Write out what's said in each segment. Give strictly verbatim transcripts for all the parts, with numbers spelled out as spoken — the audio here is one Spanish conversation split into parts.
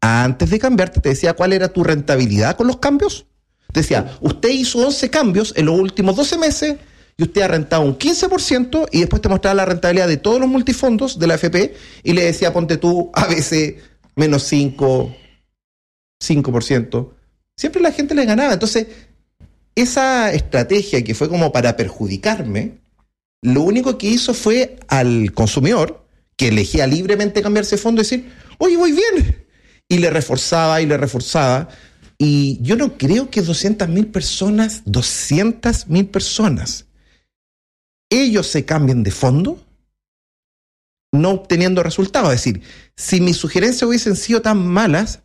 antes de cambiarte, te decía cuál era tu rentabilidad con los cambios. Te decía, usted hizo once cambios en los últimos doce meses y usted ha rentado un quince por ciento y después te mostraba la rentabilidad de todos los multifondos de la A F P y le decía, ponte tú a veces menos cinco, cinco por ciento. Siempre la gente le ganaba. Entonces, esa estrategia que fue como para perjudicarme, lo único que hizo fue al consumidor, que elegía libremente cambiarse de fondo, decir, oye, voy bien. Y le reforzaba y le reforzaba. Y yo no creo que doscientas mil personas, doscientas mil personas, ellos se cambien de fondo no obteniendo resultados. Es decir, si mis sugerencias hubiesen sido tan malas,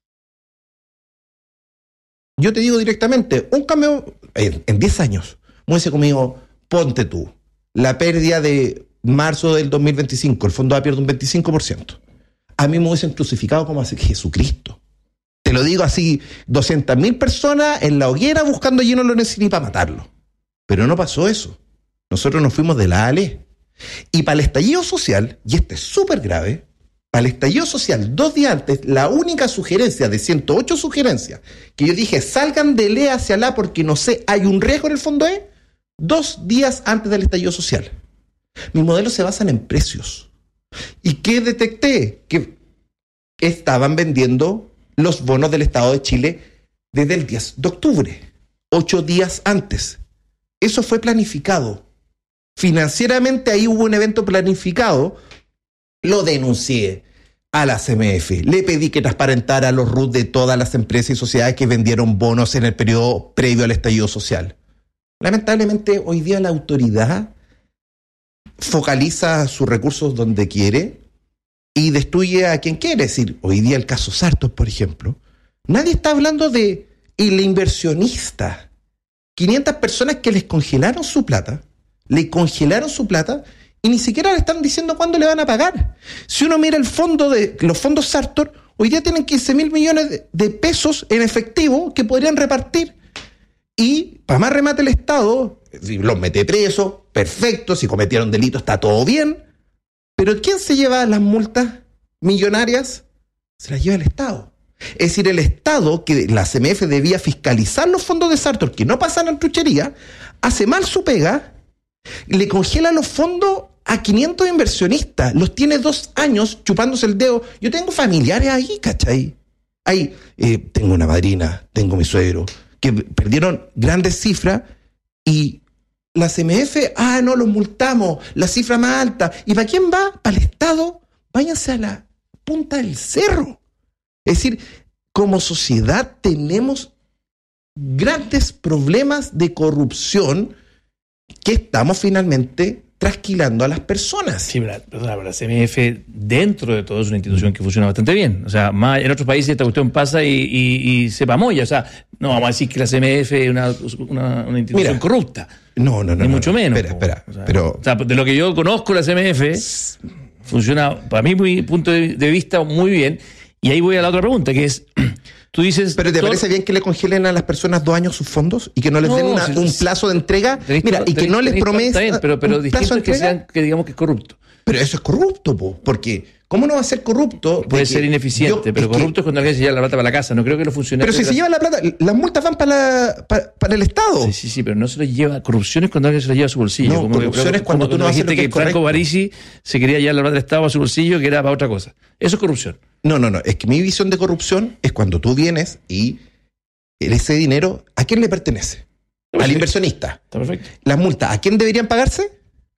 yo te digo directamente, un cambio en, en diez años, me hubiese conmigo, ponte tú, la pérdida de marzo del dos mil veinticinco, el fondo A pierde un veinticinco por ciento. A mí me hubiesen crucificado como a Jesucristo. Te lo digo así, doscientas mil personas en la hoguera buscando lleno lo necesito para matarlo. Pero no pasó eso. Nosotros nos fuimos de la A a la E. Y para el estallido social, y este es súper grave, para el estallido social, dos días antes, la única sugerencia de ciento ocho sugerencias que yo dije, salgan del E hacia la porque no sé, hay un riesgo en el fondo E, dos días antes del estallido social. Mis modelos se basan en precios. ¿Y qué detecté? Que estaban vendiendo los bonos del Estado de Chile desde el diez de octubre, ocho días antes. Eso fue planificado. Financieramente ahí hubo un evento planificado. Lo denuncié a la C M F. Le pedí que transparentara los R U T de todas las empresas y sociedades que vendieron bonos en el periodo previo al estallido social. Lamentablemente, hoy día la autoridad focaliza sus recursos donde quiere y destruye a quien quiere. Es decir, hoy día el caso Sartor, por ejemplo, nadie está hablando de el inversionista. quinientas personas que les congelaron su plata, le congelaron su plata y ni siquiera le están diciendo cuándo le van a pagar. Si uno mira el fondo de los fondos Sartor, hoy día tienen quince mil millones de, de pesos en efectivo que podrían repartir. Y para más remate el Estado, los mete presos, perfecto, si cometieron delitos está todo bien. Pero ¿quién se lleva las multas millonarias? Se las lleva el Estado. Es decir, el Estado, que la C M F debía fiscalizar los fondos de Sartor, que no pasaran truchería, hace mal su pega, le congela los fondos a quinientos inversionistas, los tiene dos años chupándose el dedo. Yo tengo familiares ahí, ¿cachai? Ahí eh, tengo una madrina, tengo mi suegro, que perdieron grandes cifras y la C M F, ah, no, los multamos, la cifra más alta. ¿Y para quién va? Para el Estado. Váyanse a la punta del cerro. Es decir, como sociedad tenemos grandes problemas de corrupción que estamos finalmente trasquilando a las personas. Sí, pero, perdona, pero la C M F dentro de todo es una institución que funciona bastante bien. O sea, más en otros países esta cuestión pasa y, y, y se pamoya. O sea, no vamos a decir que la C M F es una, una, una institución Mira, corrupta. No, no, no. Ni no, mucho no, menos. Espera, espera. O sea, pero... o sea, de lo que yo conozco, la C M F funciona, para mi muy, punto de, de vista, muy bien. Y ahí voy a la otra pregunta, que es... Tú dices, ¿pero te todo... parece bien que le congelen a las personas dos años sus fondos y que no les no, den una, si, un plazo de entrega? Tenéis, Mira, y que no les prometa. Está bien, pero, pero distinto es que sean, que digamos que es corrupto. Pero eso es corrupto, po, porque ¿cómo no va a ser corrupto? Puede ser ineficiente, yo, pero es corrupto que... es cuando alguien se lleva la plata para la casa. No creo que los funcionarios. Pero si se lleva la plata, las multas van para, la, para, para el Estado. Sí, sí, sí, pero no se lo lleva. Corrupción es cuando alguien se lo lleva a su bolsillo. No, como corrupción que, es cuando como tú no dijiste que, que Franco Parisi se quería llevar la plata del Estado a su bolsillo, que era para otra cosa. Eso es corrupción. No, no, no. Es que mi visión de corrupción es cuando tú vienes y ese dinero, ¿a quién le pertenece? Perfecto. Al inversionista. Está perfecto. Las multas, ¿a quién deberían pagarse?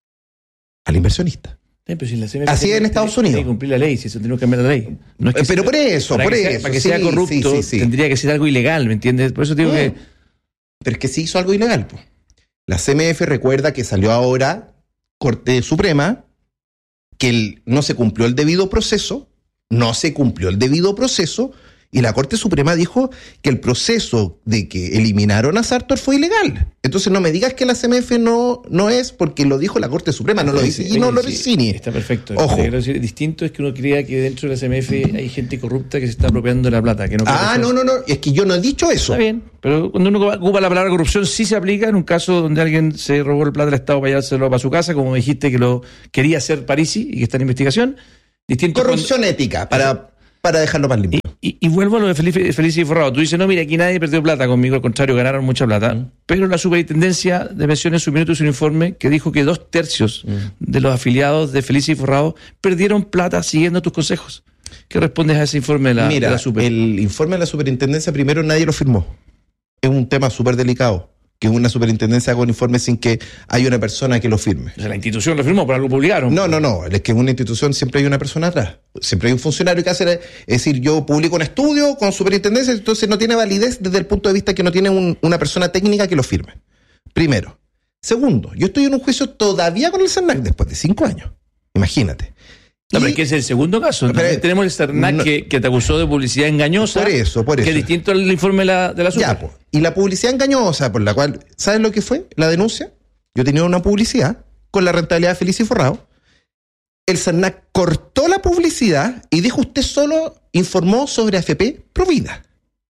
Al inversionista. Sí, pero si la C M F así es en Estados Unidos. Tiene que cumplir la ley, si eso tenemos que cambiar la ley. No es que pero sea, por eso, para por que eso. Sea, para que sí, sea corrupto, sí, sí, sí. tendría que ser algo ilegal, ¿me entiendes? Por eso digo no, que... Pero es que sí hizo algo ilegal, pues. La C M F recuerda que salió ahora Corte Suprema, que el, no se cumplió el debido proceso, no se cumplió el debido proceso, y la Corte Suprema dijo que el proceso de que eliminaron a Sartor fue ilegal. Entonces no me digas que la C M F no, no es porque lo dijo la Corte Suprema, no lo dice y no lo dice Cini. Está perfecto. Ojo. Quiero decir, distinto es que uno crea que dentro de la C M F hay gente corrupta que se está apropiando de la plata. Que no ah, no, no, no, es que yo no he dicho eso. Está bien, pero cuando uno ocupa la palabra corrupción sí se aplica en un caso donde alguien se robó el plata del Estado para llevárselo para su casa, como dijiste que lo quería hacer Parisi y que está en investigación. Distinto Corrupción cuando... ética, para, para dejarlo más limpio. Y, y vuelvo a lo de Feliz, Feliz y Forrado. Tú dices, no, mira, aquí nadie perdió plata conmigo, al contrario, ganaron mucha plata. Mm. Pero la Superintendencia de Pensiones subió un informe que dijo que dos tercios mm. de los afiliados de Feliz y Forrado perdieron plata siguiendo tus consejos. ¿Qué respondes a ese informe de la, mira, de la Super? El informe de la Superintendencia, primero, nadie lo firmó. Es un tema súper delicado, que una superintendencia haga un informe sin que haya una persona que lo firme. O sea, la institución lo firmó, pero algo publicaron. No, no, no. Es que en una institución siempre hay una persona atrás. Siempre hay un funcionario que hace... Es decir, yo publico un estudio con superintendencia, entonces no tiene validez desde el punto de vista que no tiene un, una persona técnica que lo firme. Primero. Segundo, yo estoy en un juicio todavía con el CERNAC después de cinco años. Imagínate. No, pero es que es el segundo caso. También tenemos el CERNAC no, que, que te acusó de publicidad engañosa. Por eso, por eso. Que es distinto al informe de la, de la Super. Ya, pues. Y la publicidad engañosa, por la cual, ¿sabes lo que fue? La denuncia. Yo tenía una publicidad con la rentabilidad de Feliz y Forrado. El CERNAC cortó la publicidad y dijo, usted solo informó sobre A F P Provida.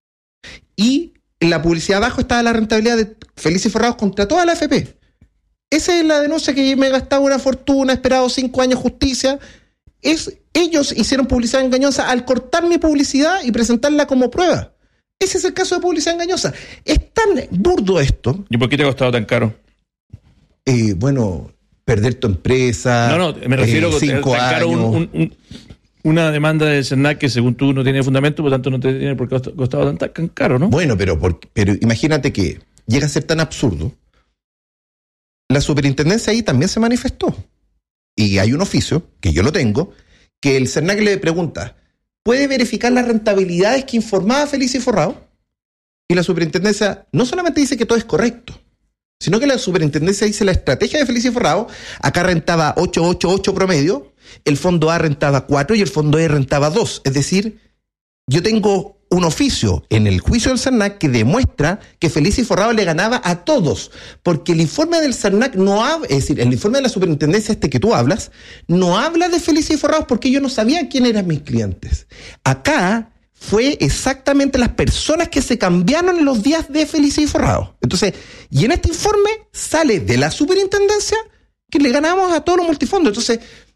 Y en la publicidad abajo estaba la rentabilidad de Feliz y Forrado contra toda la A F P. Esa es la denuncia que me gastaba una fortuna, he esperado cinco años justicia. Es, ellos hicieron publicidad engañosa al cortar mi publicidad y presentarla como prueba. Ese es el caso de publicidad engañosa. Es tan burdo esto. ¿Y por qué te ha costado tan caro? Eh, bueno, perder tu empresa. No, no, me refiero eh, a cinco tan caro un, un, un, una demanda del CERNAC que según tú no tiene fundamento, por tanto no te tiene por qué costado tan, tan caro, ¿no? Bueno, pero, por, pero imagínate que llega a ser tan absurdo. La superintendencia ahí también se manifestó. Y hay un oficio, que yo lo tengo, que el CERNAC le pregunta, ¿puede verificar las rentabilidades que informaba Feliz y Forrado? Y la superintendencia no solamente dice que todo es correcto, sino que la superintendencia dice la estrategia de Feliz y Forrado, acá rentaba ocho ocho ocho promedio, el fondo A rentaba cuatro y el fondo E rentaba dos. Es decir, yo tengo un oficio en el juicio del CERNAC que demuestra que Feliz y Forrado le ganaba a todos, porque el informe del CERNAC no habla, es decir, el informe de la superintendencia este que tú hablas, no habla de Feliz y Forrado porque yo no sabía quién eran mis clientes. Acá fue exactamente las personas que se cambiaron en los días de Feliz y Forrado. Entonces, y en este informe sale de la superintendencia que le ganamos a todos los multifondos. Entonces,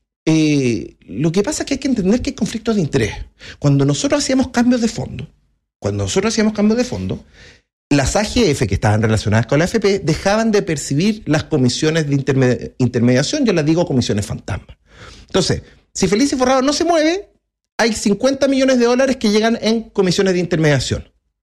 Eh, lo que pasa es que hay que entender que hay conflictos de interés. Cuando nosotros hacíamos cambios de fondo, cuando nosotros hacíamos cambios de fondo, las A G F que estaban relacionadas con la A F P dejaban de percibir las comisiones de interme- intermediación, yo las digo comisiones fantasma. Entonces, si Feliz y Forrado no se mueve, hay cincuenta millones de dólares que llegan en comisiones de intermediación.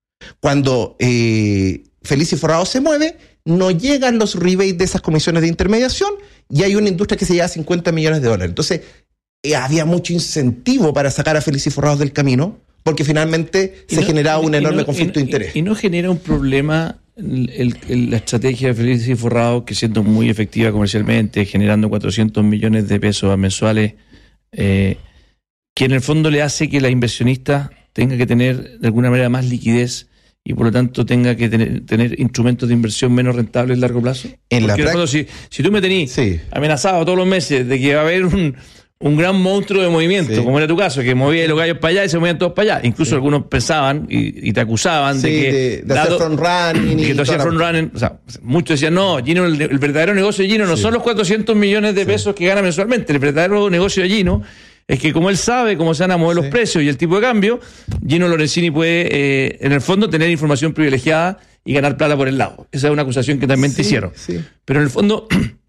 Cuando eh, Feliz y Forrado se mueve, no llegan los rebates de esas comisiones de intermediación y hay una industria que se lleva cincuenta millones de dólares. Entonces, eh, había mucho incentivo para sacar a Feliz y Forrado del camino, porque finalmente se no, generaba un enorme no, conflicto y no, de interés. Y, y no genera un problema el, el, el, la estrategia de Feliz y Forrado, que siendo muy efectiva comercialmente, generando cuatrocientos millones de pesos mensuales, eh, que en el fondo le hace que la inversionista tenga que tener de alguna manera más liquidez y por lo tanto tenga que tener, tener instrumentos de inversión menos rentables a largo plazo? En Porque la en fondo, si, si tú me tenís sí. amenazado todos los meses de que va a haber un, un gran monstruo de movimiento, sí. como era tu caso, que movía los gallos para allá y se movían todos para allá. Incluso sí. algunos pensaban y, y te acusaban sí, de que... de, de hacer front running. Que tú hacías front running. O sea, muchos decían, no, Gino, el, el verdadero negocio de Gino no sí. son los cuatrocientos millones de pesos sí. que gana mensualmente. El verdadero negocio de Gino es que como él sabe cómo se van a mover sí. los precios y el tipo de cambio, Gino Lorenzini puede, eh, en el fondo, tener información privilegiada y ganar plata por el lado. Esa es una acusación que también sí, te hicieron. Sí. Pero en el fondo,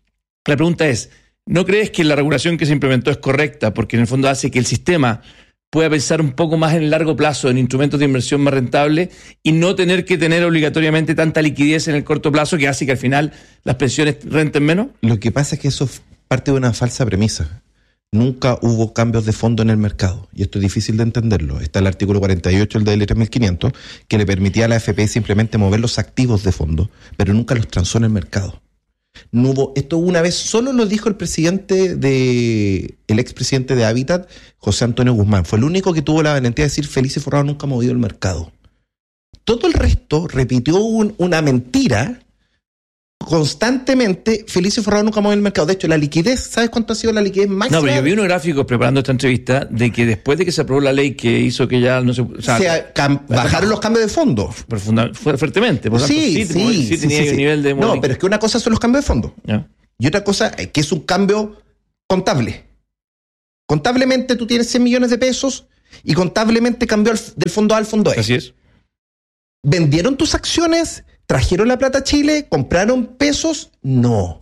la pregunta es, ¿no crees que la regulación que se implementó es correcta? Porque en el fondo hace que el sistema pueda pensar un poco más en el largo plazo, en instrumentos de inversión más rentables y no tener que tener obligatoriamente tanta liquidez en el corto plazo que hace que al final las pensiones renten menos. Lo que pasa es que eso parte de una falsa premisa. Nunca hubo cambios de fondo en el mercado, y esto es difícil de entenderlo. Está el artículo cuarenta y ocho, el de L tres mil quinientos, que le permitía a la A F P simplemente mover los activos de fondo, pero nunca los transó en el mercado. No hubo, esto una vez solo lo dijo el presidente de, el expresidente de Habitat, José Antonio Guzmán. Fue el único que tuvo la valentía de decir Feliz y Forrado nunca ha movido el mercado. Todo el resto repitió un, una mentira constantemente. Feliz y Forrado nunca movió el mercado. De hecho, la liquidez, ¿sabes cuánto ha sido la liquidez máxima? No, pero yo vi unos gráficos preparando esta entrevista de que después de que se aprobó la ley que hizo que ya no se... O sea, se cam- bajaron los cambios de fondo. Profunda, fuertemente. Por tanto, sí, sí, sí, sí, tenía sí, sí. un nivel de... No, pero es que una cosa son los cambios de fondo. Yeah. Y otra cosa es que es un cambio contable. Contablemente tú tienes cien millones de pesos y contablemente cambió al, del fondo A al fondo E. Así es. ¿Vendieron tus acciones? ¿Trajeron la plata a Chile? ¿Compraron pesos? No.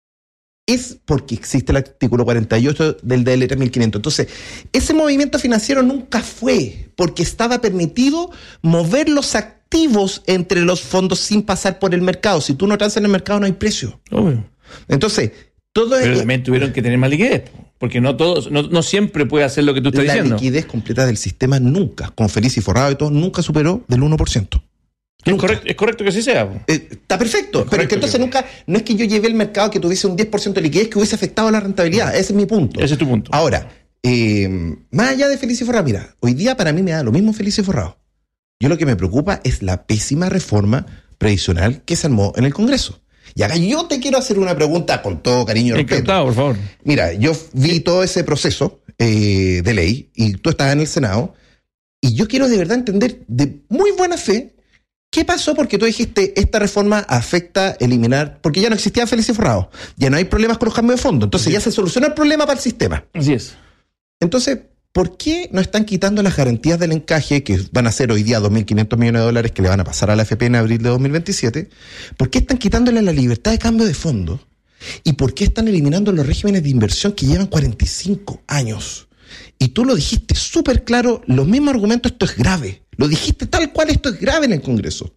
Es porque existe el artículo cuarenta y ocho del D L tres mil quinientos. Entonces, ese movimiento financiero nunca fue porque estaba permitido mover los activos entre los fondos sin pasar por el mercado. Si tú no transas en el mercado, no hay precio. Obvio. Entonces, todo Pero es... también tuvieron que tener más liquidez, porque no todos, no, no siempre puede hacer lo que tú estás la diciendo. La liquidez completa del sistema nunca, con Feliz y Forrado y todo, nunca superó del uno por ciento. Es correcto, es correcto que así sea. Eh, está perfecto, es pero es que entonces que... nunca, no es que yo llevé el mercado que tuviese un diez por ciento de liquidez que hubiese afectado la rentabilidad. Ese es mi punto. Ese es tu punto. Ahora, eh, más allá de Feliz y Forrado, mira, hoy día para mí me da lo mismo Feliz y Forrado. Yo lo que me preocupa es la pésima reforma previsional que se armó en el Congreso. Y acá yo te quiero hacer una pregunta con todo cariño y respeto. Encantado, por favor. Mira, yo vi todo ese proceso eh, de ley y tú estabas en el Senado y yo quiero de verdad entender de muy buena fe qué pasó, porque tú dijiste esta reforma afecta eliminar, porque ya no existía Feliz y Forrado, ya no hay problemas con los cambios de fondo, entonces Así ya es. se soluciona el problema para el sistema. Así es. Entonces, ¿por qué no están quitando las garantías del encaje, que van a ser hoy día dos mil quinientos millones de dólares que le van a pasar a la A F P en abril de dos mil veintisiete? ¿Por qué están quitándole la libertad de cambio de fondo? ¿Y por qué están eliminando los regímenes de inversión que llevan cuarenta y cinco años? Y tú lo dijiste súper claro, los mismos argumentos, esto es grave. Lo dijiste tal cual, esto es grave en el Congreso.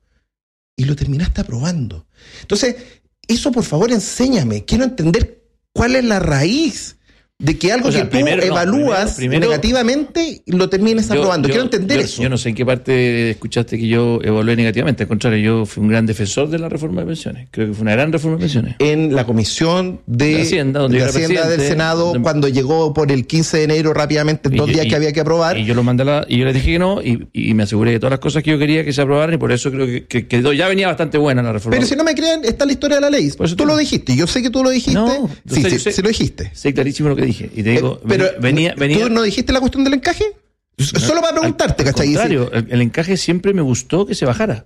Y lo terminaste aprobando. Entonces, eso por favor enséñame. Quiero entender cuál es la raíz de que algo o sea, que primero, tú evalúas no, primero, primero, negativamente lo termines yo, aprobando. Yo, Quiero entender yo, eso. Yo no sé en qué parte escuchaste que yo evalué negativamente. Al contrario, yo fui un gran defensor de la reforma de pensiones. Creo que fue una gran reforma de pensiones. En la comisión de, de Hacienda, donde de Hacienda del Senado, donde, cuando llegó por el quince de enero rápidamente, en dos y, días y, que había que aprobar. Y yo lo mandé a la, y yo les dije que no, y, y me aseguré de todas las cosas que yo quería que se aprobaran, y por eso creo que, que, que ya venía bastante buena la reforma. Pero si no me creen, está la historia de la ley. Tú tú lo dijiste, yo sé que tú lo dijiste. No, sí, sí, sé, sí lo dijiste. Sé clarísimo lo que dije. Y te digo, eh, pero venía, venía, ¿tú no dijiste la cuestión del encaje? No, Solo para preguntarte, al, ¿cachai? Al contrario, el, el encaje siempre me gustó que se bajara.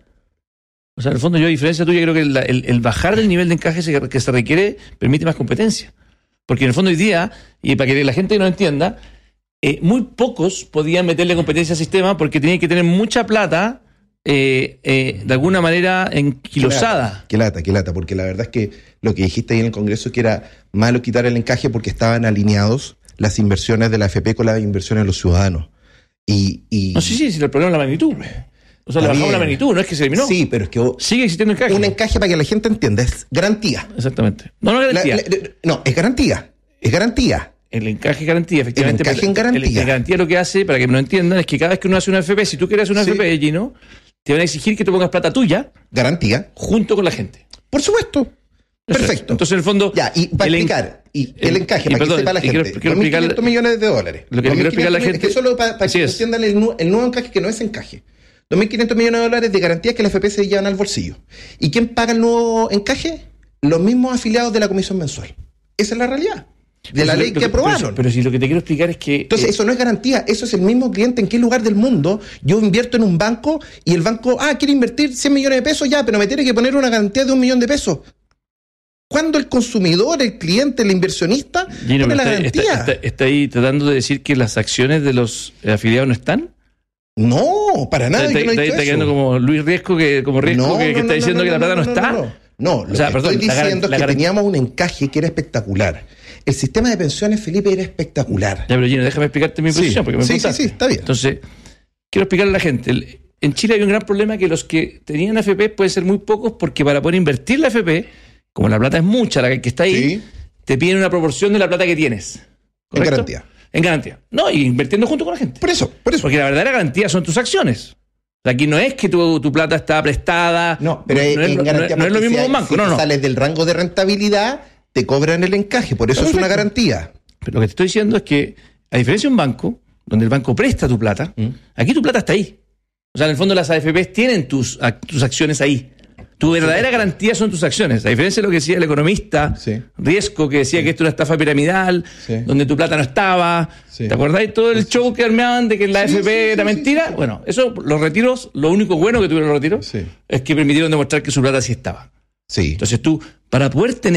O sea, en el fondo yo, a diferencia tuya, creo que el, el, el bajar del nivel de encaje se, que se requiere permite más competencia. Porque en el fondo hoy día, y para que la gente no entienda, eh, muy pocos podían meterle competencia al sistema porque tenían que tener mucha plata eh, eh, de alguna manera enquilosada. Qué lata, qué lata, porque la verdad es que lo que dijiste ahí en el Congreso que era malo quitar el encaje porque estaban alineados las inversiones de la A F P con las inversiones de los ciudadanos. Y, y... No, sí, sí, sí, el problema es la magnitud. O sea, le bajamos la magnitud, no es que se eliminó. Sí, pero es que... Sigue existiendo encaje. Un encaje, para que la gente entienda, es garantía. Exactamente. No, no es garantía. La, la, no, es garantía. Es garantía. El encaje es garantía, efectivamente. El encaje en garantía. El, el garantía lo que hace, para que me lo entiendan, es que cada vez que uno hace una A F P, si tú quieres una sí. A F P, Gino, te van a exigir que tú pongas plata tuya. Garantía. Junto con la gente. Por supuesto. Perfecto. Entonces, en el fondo... Ya, y para explicar, y el, el encaje, y, para perdón, que sepa la gente, quiero, quiero dos mil quinientos millones de dólares. Lo que quiero explicar a la gente... Es que solo para, para que es. entiendan el, el nuevo encaje, que no es encaje. dos mil quinientos millones de dólares de garantías que la A F P se llevan al bolsillo. ¿Y quién paga el nuevo encaje? Los mismos afiliados de la comisión mensual. Esa es la realidad. De pero la si ley lo, que pero, aprobaron. Pero, pero si lo que te quiero explicar es que... Entonces, eh, eso no es garantía. Eso es el mismo cliente en qué lugar del mundo. Yo invierto en un banco y el banco, ah, quiere invertir cien millones de pesos, ya, pero me tiene que poner una garantía de un millón de pesos. ¿Cuándo el consumidor, el cliente, el inversionista Gino, pone la está, garantía? Está, está, está ahí tratando de decir que las acciones de los afiliados no están. No, para nada. Está, yo no está, está quedando como Luis Riesco, que, como Riesco no, que, no, que está no, diciendo no, que la plata no, no está. No, no, no. no lo o sea, que perdón, estoy diciendo la, es que la, teníamos un encaje que era espectacular. El sistema de pensiones, Felipe, era espectacular. Ya, pero Gino, déjame explicarte mi posición. Sí, porque me sí, sí, sí, está bien. Entonces, quiero explicarle a la gente. En Chile hay un gran problema que los que tenían A F P pueden ser muy pocos porque para poder invertir la A F P, como la plata es mucha, la que está ahí, sí. te piden una proporción de la plata que tienes. ¿Correcto? En garantía. En garantía. No, y invirtiendo junto con la gente. Por eso, por eso. Porque la verdadera garantía son tus acciones. O sea, aquí no es que tu, tu plata está prestada. No, pero no, en no, garantía no, no es lo mismo si que un banco. Si no, no. sales del rango de rentabilidad, te cobran el encaje. Por eso Perfecto. Es una garantía. Pero lo que te estoy diciendo es que, a diferencia de un banco, donde el banco presta tu plata, ¿Mm? aquí tu plata está ahí. O sea, en el fondo las A F Pes tienen tus, tus acciones ahí. Tu verdadera garantía son tus acciones. A diferencia de lo que decía el economista sí. Riesco, que decía sí. que esto era una estafa piramidal, sí. donde tu plata no estaba. Sí. ¿Te acordáis todo el sí. show que armeaban de que la sí, A F P sí, era sí, mentira? Sí. Bueno, eso, los retiros, lo único bueno que tuvieron los retiros sí. es que permitieron demostrar que su plata sí estaba. Sí. Entonces tú, para poder tener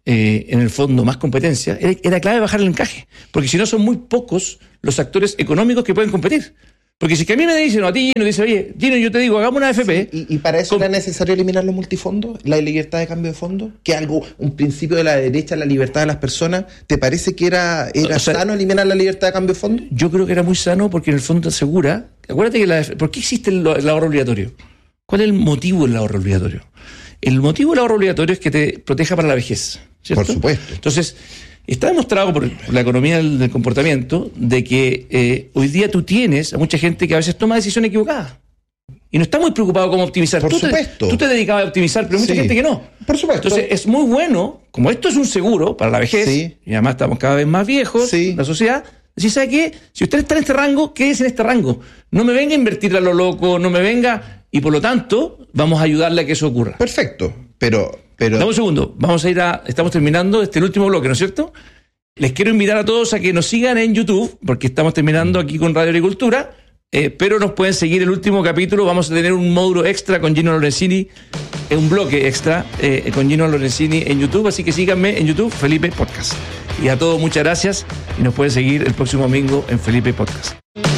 eh, en el fondo, más competencia, era, era clave bajar el encaje. Porque si no, son muy pocos los actores económicos que pueden competir. Porque si que a mí me dicen, o a ti Gino, dice, oye, Gino, yo te digo, hagamos una A F P. Sí, y, y para eso con... era necesario eliminar los multifondos, la libertad de cambio de fondos, que es algo, un principio de la derecha, la libertad de las personas. ¿Te parece que era, era o sea, sano eliminar la libertad de cambio de fondos? Yo creo que era muy sano porque en el fondo asegura. Acuérdate que la, ¿por qué existe el, el ahorro obligatorio? ¿Cuál es el motivo del ahorro obligatorio? El motivo del ahorro obligatorio es que te proteja para la vejez, ¿cierto? Por supuesto. Entonces, está demostrado por la economía del, del comportamiento de que eh, hoy día tú tienes a mucha gente que a veces toma decisiones equivocadas y no está muy preocupado cómo optimizar. Por tú supuesto. Te, tú te dedicabas a optimizar, pero hay mucha sí. gente que no. Por supuesto. Entonces es muy bueno, como esto es un seguro para la vejez, sí. y además estamos cada vez más viejos, sí. la sociedad, decir, ¿sabe qué? Si usted está en este rango, quédese en este rango. No me venga a invertir a lo loco, no me venga... Y por lo tanto, vamos a ayudarle a que eso ocurra. Perfecto, pero... pero... Dame un segundo, vamos a ir a... Estamos terminando este el último bloque, ¿no es cierto? Les quiero invitar a todos a que nos sigan en YouTube, porque estamos terminando aquí con Radio Agricultura, eh, pero nos pueden seguir el último capítulo. Vamos a tener un módulo extra con Gino Lorenzini, eh, un bloque extra eh, con Gino Lorenzini en YouTube, así que síganme en YouTube, Felipe Podcast. Y a todos muchas gracias y nos pueden seguir el próximo domingo en Felipe Podcast.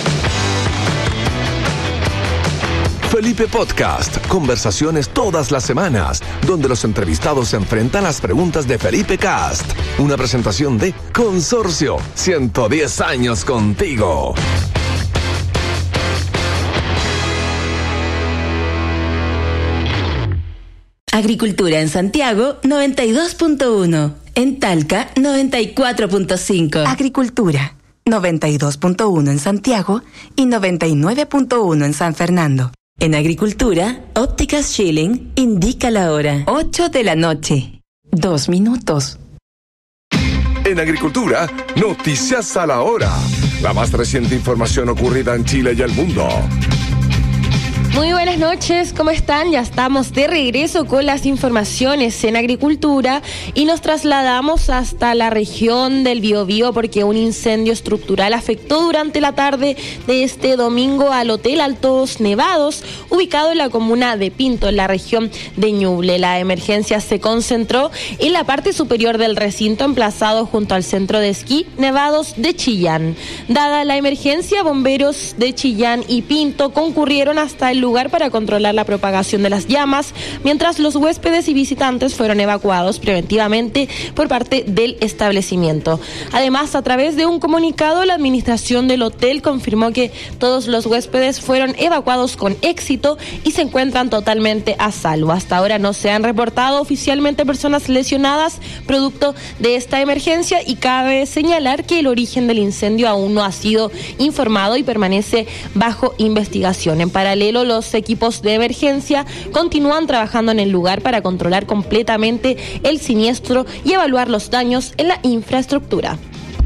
Felipe Podcast, conversaciones todas las semanas, donde los entrevistados se enfrentan a las preguntas de Felipe Cast. Una presentación de Consorcio, ciento diez años contigo. Agricultura en Santiago, noventa y dos punto uno. En Talca, noventa y cuatro punto cinco. Agricultura, noventa y dos punto uno en Santiago y noventa y nueve punto uno en San Fernando. En Agricultura, Ópticas Schilling indica la hora. ocho de la noche. Dos minutos. En Agricultura, noticias a la hora. La más reciente información ocurrida en Chile y el mundo. Muy buenas noches, ¿cómo están? Ya estamos de regreso con las informaciones en Agricultura y nos trasladamos hasta la región del Biobío porque un incendio estructural afectó durante la tarde de este domingo al Hotel Altos Nevados, ubicado en la comuna de Pinto, en la región de Ñuble. La emergencia se concentró en la parte superior del recinto emplazado junto al centro de esquí Nevados de Chillán. Dada la emergencia, bomberos de Chillán y Pinto concurrieron hasta el lugar para controlar la propagación de las llamas, mientras los huéspedes y visitantes fueron evacuados preventivamente por parte del establecimiento. Además, a través de un comunicado, la administración del hotel confirmó que todos los huéspedes fueron evacuados con éxito y se encuentran totalmente a salvo. Hasta ahora no se han reportado oficialmente personas lesionadas producto de esta emergencia y cabe señalar que el origen del incendio aún no ha sido informado y permanece bajo investigación. En paralelo, los Los equipos de emergencia continúan trabajando en el lugar para controlar completamente el siniestro y evaluar los daños en la infraestructura.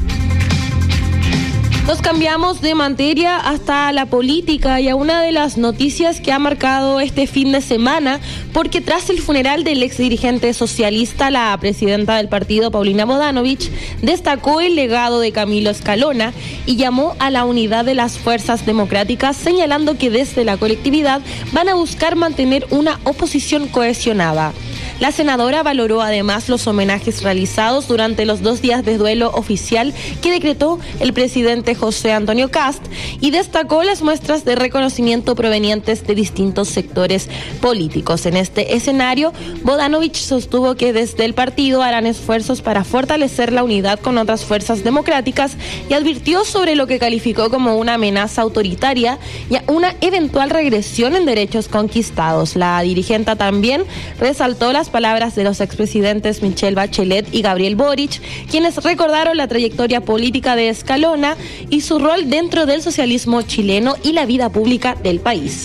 Nos cambiamos de materia hasta la política y a una de las noticias que ha marcado este fin de semana, porque tras el funeral del ex dirigente socialista, la presidenta del partido, Paulina Bodanovich, destacó el legado de Camilo Escalona y llamó a la unidad de las fuerzas democráticas, señalando que desde la colectividad van a buscar mantener una oposición cohesionada. La senadora valoró además los homenajes realizados durante los dos días de duelo oficial que decretó el presidente José Antonio Kast y destacó las muestras de reconocimiento provenientes de distintos sectores políticos. En este escenario, Bodanovich sostuvo que desde el partido harán esfuerzos para fortalecer la unidad con otras fuerzas democráticas y advirtió sobre lo que calificó como una amenaza autoritaria y una eventual regresión en derechos conquistados. La dirigente también resaltó las palabras de los expresidentes Michelle Bachelet y Gabriel Boric, quienes recordaron la trayectoria política de Escalona y su rol dentro del socialismo chileno y la vida pública del país.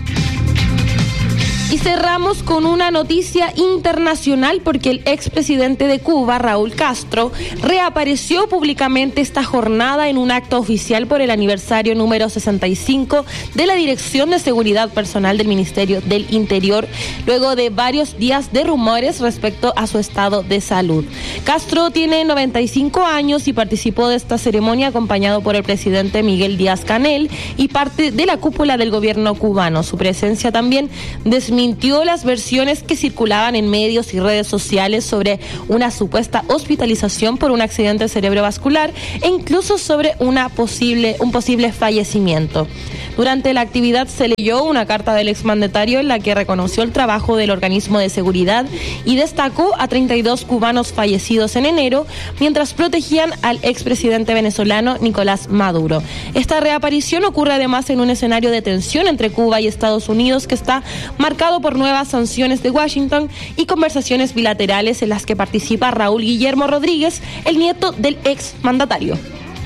Y cerramos con una noticia internacional porque el expresidente de Cuba, Raúl Castro, reapareció públicamente esta jornada en un acto oficial por el aniversario número sesenta y cinco de la Dirección de Seguridad Personal del Ministerio del Interior, luego de varios días de rumores respecto a su estado de salud. Castro tiene noventa y cinco años y participó de esta ceremonia acompañado por el presidente Miguel Díaz-Canel y parte de la cúpula del gobierno cubano. Su presencia también desmintió desmintió las versiones que circulaban en medios y redes sociales sobre una supuesta hospitalización por un accidente cerebrovascular e incluso sobre una posible, un posible fallecimiento. Durante la actividad se leyó una carta del exmandatario en la que reconoció el trabajo del organismo de seguridad y destacó a treinta y dos cubanos fallecidos en enero mientras protegían al expresidente venezolano Nicolás Maduro. Esta reaparición ocurre además en un escenario de tensión entre Cuba y Estados Unidos que está marcado por nuevas sanciones de Washington y conversaciones bilaterales en las que participa Raúl Guillermo Rodríguez, el nieto del exmandatario.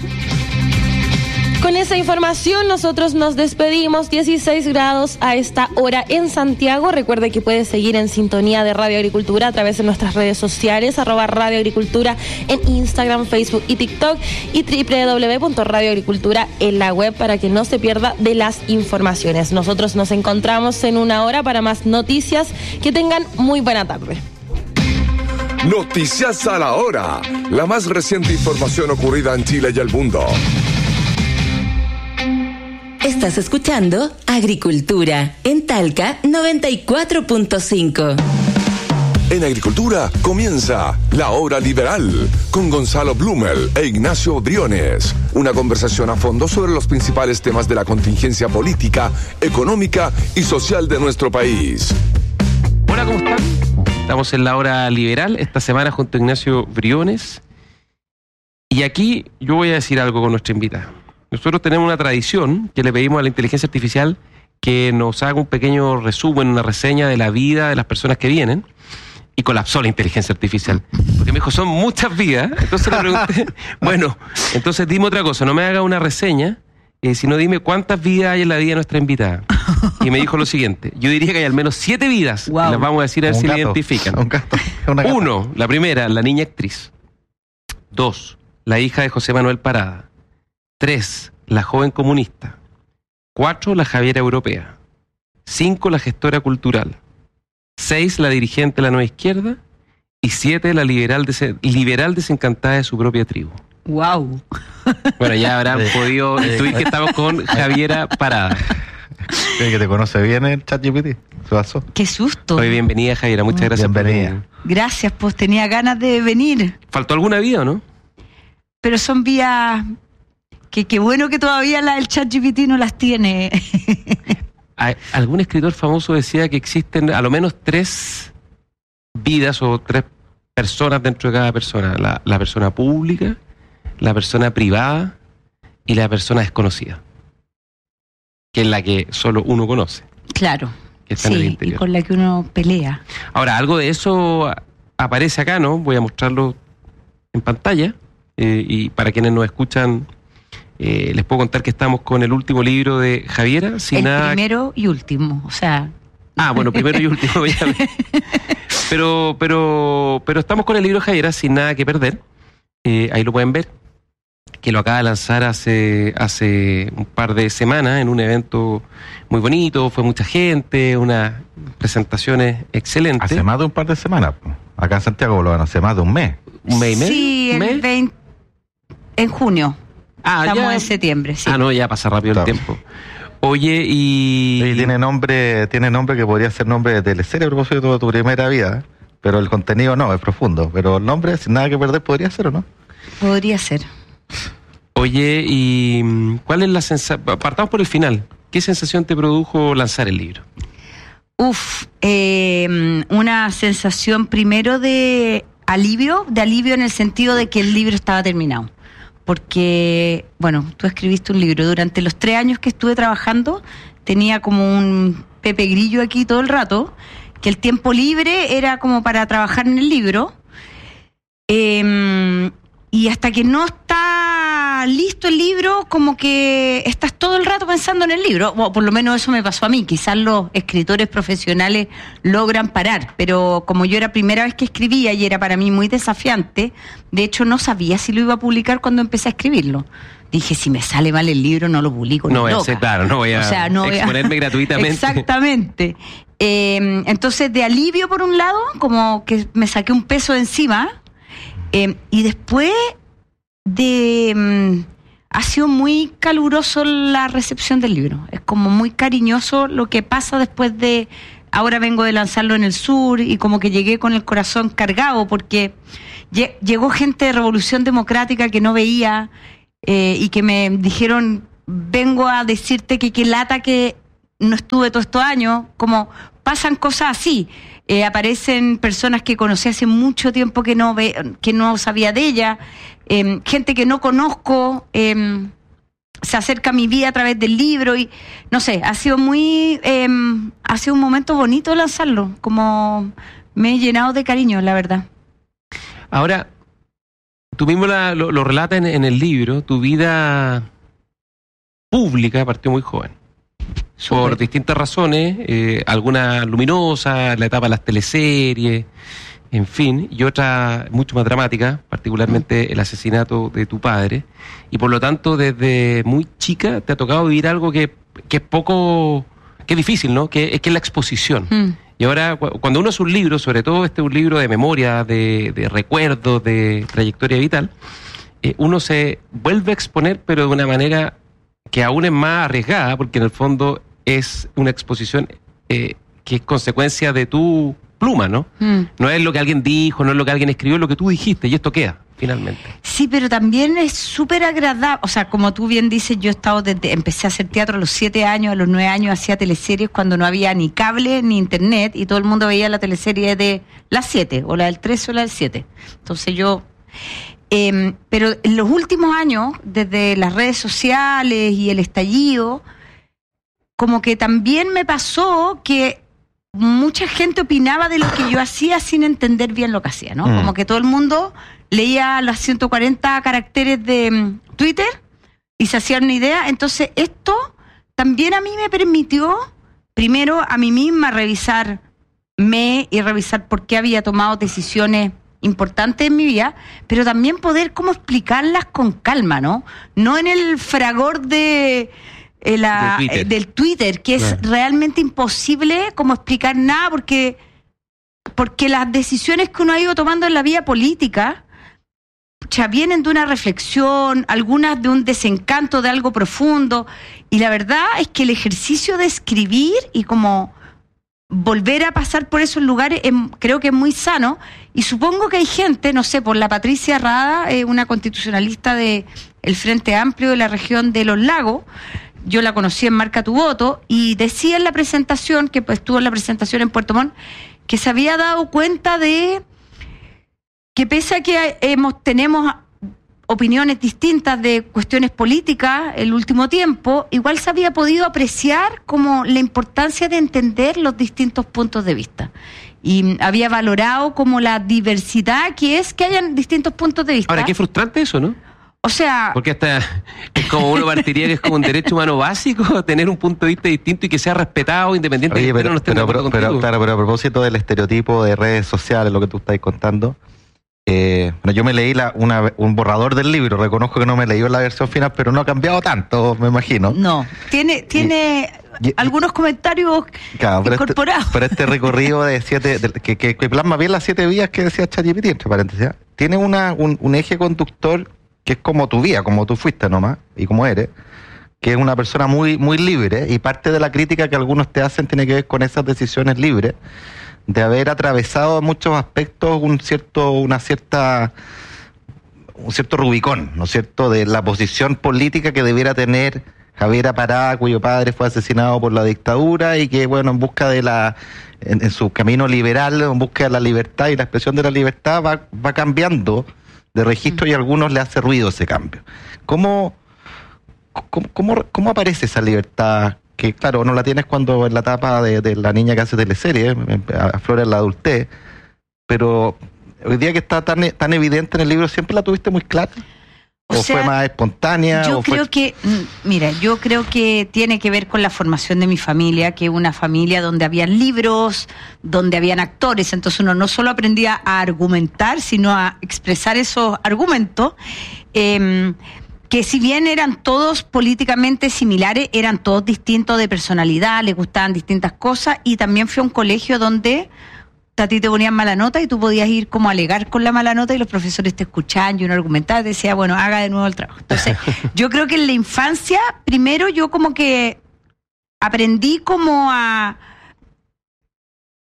Con esa información nosotros nos despedimos. dieciséis grados a esta hora en Santiago. Recuerde que puede seguir en sintonía de Radio Agricultura a través de nuestras redes sociales, arroba Radio Agricultura en Instagram, Facebook y TikTok, y doble u doble u doble u punto radio agricultura en la web para que no se pierda de las informaciones. Nosotros nos encontramos en una hora para más noticias. Que tengan muy buena tarde. Noticias a la hora. La más reciente información ocurrida en Chile y el mundo. Estás escuchando Agricultura en Talca noventa y cuatro punto cinco. En Agricultura comienza La Hora Liberal con Gonzalo Blumel e Ignacio Briones. Una conversación a fondo sobre los principales temas de la contingencia política, económica y social de nuestro país. Hola, ¿cómo están? Estamos en La Hora Liberal esta semana junto a Ignacio Briones. Y aquí yo voy a decir algo con nuestra invitada. Nosotros tenemos una tradición que le pedimos a la inteligencia artificial que nos haga un pequeño resumen, una reseña de la vida de las personas que vienen, y colapsó la inteligencia artificial. Porque me dijo, son muchas vidas. Entonces le pregunté, bueno, entonces dime otra cosa, no me haga una reseña, eh, sino dime cuántas vidas hay en la vida de nuestra invitada. Y me dijo lo siguiente, yo diría que hay al menos siete vidas, wow. Y las vamos a decir a ver si la identifican. Un gato, Uno, la primera, la niña actriz. Dos, la hija de José Manuel Parada. Tres, la joven comunista. Cuatro, la Javiera Europea. Cinco, la gestora cultural. Seis, la dirigente de la Nueva Izquierda. Y siete, la liberal, des- liberal desencantada de su propia tribu. ¡Wow! Bueno, ya habrán podido intuir que estamos con Javiera Parada. Que te conoce bien el ChatGPT. ¿Se pasó? ¡Qué susto! Hoy bienvenida, Javiera. Muchas gracias. Bienvenida. Por venir. Gracias, pues tenía ganas de venir. ¿Faltó alguna vida o no? Pero son vías que qué bueno que todavía la, el ChatGPT no las tiene. Algún escritor famoso decía que existen a lo menos tres vidas o tres personas dentro de cada persona. La, la persona pública, la persona privada y la persona desconocida. Que es la que solo uno conoce. Claro. Que está en el Sí, interior. y con la que uno pelea. Ahora, algo de eso aparece acá, ¿no? Voy a mostrarlo en pantalla. Eh, y para quienes nos escuchan, eh, les puedo contar que estamos con el último libro de Javiera. Sin el nada... primero y último, o sea... Ah, bueno, primero y último. pero, pero, pero estamos con el libro de Javiera, Sin Nada que Perder. Eh, ahí lo pueden ver. Que lo acaba de lanzar hace, hace un par de semanas en un evento muy bonito. Fue mucha gente, unas presentaciones excelentes. Hace más de un par de semanas. Acá en Santiago lo van hace más de un mes. ¿Un mes y medio? Sí, el ¿Mes? veinte, en junio. Ah, Estamos ya. en septiembre, sí. Ah, no, ya pasa rápido Claro. el tiempo. Oye, y... Sí, tiene nombre, tiene nombre que podría ser nombre de teleserie a propósito de tu primera vida, pero el contenido no, es profundo. Pero el nombre, Sin Nada que Perder, podría ser o no. Podría ser. Oye, ¿y mm, cuál es la sensación? Partamos por el final. ¿Qué sensación te produjo lanzar el libro? Uf, eh, una sensación primero de alivio, de alivio en el sentido de que el libro estaba terminado. Porque, bueno, tú escribiste un libro. Durante los tres años que estuve trabajando, tenía como un Pepe Grillo aquí todo el rato, que el tiempo libre era como para trabajar en el libro. Eh, y hasta que no está listo el libro, como que estás todo el rato pensando en el libro. O por lo menos eso me pasó a mí. Quizás los escritores profesionales logran parar, pero como yo era primera vez que escribía y era para mí muy desafiante, de hecho no sabía si lo iba a publicar cuando empecé a escribirlo. Dije, si me sale mal el libro, no lo publico. No voy a loca. hacer, claro, no voy a O sea, no voy a- exponerme gratuitamente. Exactamente. Eh, entonces, de alivio por un lado, como que me saqué un peso de encima, eh, y después de... mm, ha sido muy caluroso la recepción del libro. Es como muy cariñoso lo que pasa después de ahora vengo de lanzarlo en el sur y como que llegué con el corazón cargado porque lle- llegó gente de Revolución Democrática que no veía eh, y que me dijeron, vengo a decirte que qué lata que no estuve todos estos años, como pasan cosas así. Eh, aparecen personas que conocí hace mucho tiempo que no ve, que no sabía de ella, eh, gente que no conozco, eh, se acerca a mi vida a través del libro y no sé, ha sido muy, eh, ha sido un momento bonito lanzarlo, como me he llenado de cariño, la verdad. Ahora, tú mismo la, lo, lo relatas en, en el libro, tu vida pública partió muy joven. Por Súper. distintas razones, eh, algunas luminosas, la etapa de las teleseries, en fin, y otras mucho más dramáticas, particularmente el asesinato de tu padre. Y por lo tanto, desde muy chica te ha tocado vivir algo que, que es poco, que es difícil, ¿no? Que es que es la exposición. Mm. Y ahora, cu- cuando uno hace un libro, sobre todo este es un libro de memoria, de, de recuerdos, de trayectoria vital, eh, uno se vuelve a exponer, pero de una manera que aún es más arriesgada, porque en el fondo es una exposición eh, que es consecuencia de tu pluma, ¿no? Mm. No es lo que alguien dijo, no es lo que alguien escribió, es lo que tú dijiste, y esto queda, finalmente. Sí, pero también es súper agradable. O sea, como tú bien dices, yo he estado desde, empecé a hacer teatro a los siete años, a los nueve años hacía teleseries cuando no había ni cable ni internet y todo el mundo veía la teleserie de las siete, o la del tres o la del siete. Entonces yo... Eh, pero en los últimos años, desde las redes sociales y el estallido, como que también me pasó que mucha gente opinaba de lo que yo hacía sin entender bien lo que hacía, ¿no? Mm. Como que todo el mundo leía los ciento cuarenta caracteres de mm, Twitter y se hacían una idea. Entonces esto también a mí me permitió, primero a mí misma revisarme y revisar por qué había tomado decisiones importantes en mi vida, pero también poder como explicarlas con calma, ¿no? No en el fragor de... Eh, la, De Twitter. eh, del Twitter, que Claro. es realmente imposible como explicar nada porque, porque las decisiones que uno ha ido tomando en la vida política ya vienen de una reflexión, algunas de un desencanto de algo profundo, y la verdad es que el ejercicio de escribir y como volver a pasar por esos lugares em, creo que es muy sano, y supongo que hay gente, no sé, por la Patricia Rada, eh, una constitucionalista de el Frente Amplio de la región de Los Lagos. Yo la conocí en Marca tu Voto y decía en la presentación, que pues, estuvo en la presentación en Puerto Montt, que se había dado cuenta de que pese a que hemos, tenemos opiniones distintas de cuestiones políticas el último tiempo, igual se había podido apreciar como la importancia de entender los distintos puntos de vista. Y había valorado como la diversidad que es que hayan distintos puntos de vista. Ahora, qué frustrante eso, ¿no? O sea, Porque hasta es como uno partiría que es como un derecho humano básico tener un punto de vista distinto y que sea respetado independiente de Oye, que pero, no estén de pero, acuerdo pero, contigo. claro, pero a propósito del estereotipo de redes sociales, lo que tú estás contando, eh, bueno, yo me leí la, una, un borrador del libro, reconozco que no me leí la versión final, pero no ha cambiado tanto, me imagino. no, tiene, tiene y- algunos comentarios Claro, pero este, incorporados. pero este recorrido de siete, de- que, que, que plasma bien las siete vías que decía ChatGPT, entre paréntesis, ¿eh? Tiene una, un, un eje conductor que es como tu vida, como tú fuiste nomás, y como eres, que es una persona muy, muy libre, y parte de la crítica que algunos te hacen tiene que ver con esas decisiones libres, de haber atravesado en muchos aspectos un cierto, una cierta, un cierto Rubicón, ¿no es cierto?, de la posición política que debiera tener Javier Apará, cuyo padre fue asesinado por la dictadura y que, bueno, en busca de la, en, en su camino liberal, en busca de la libertad y la expresión de la libertad, va, va cambiando de registro y a algunos le hace ruido ese cambio. ¿Cómo, cómo, cómo, cómo aparece esa libertad? Que, claro, no la tienes cuando en la etapa de, de la niña que hace teleserie, aflora en la adultez, pero hoy día que está tan, tan evidente en el libro, ¿siempre la tuviste muy clara? ¿O, O sea, fue más espontánea? Yo o fue... creo que, mm, mira, yo creo que tiene que ver con la formación de mi familia, que es una familia donde habían libros, donde habían actores, entonces uno no solo aprendía a argumentar, sino a expresar esos argumentos, eh, que si bien eran todos políticamente similares, eran todos distintos de personalidad, les gustaban distintas cosas, y también fui a un colegio donde a ti te ponían mala nota y tú podías ir como a alegar con la mala nota y los profesores te escuchaban y uno argumentaba y decía, bueno, haga de nuevo el trabajo. Entonces, yo creo que en la infancia, primero yo como que aprendí como a,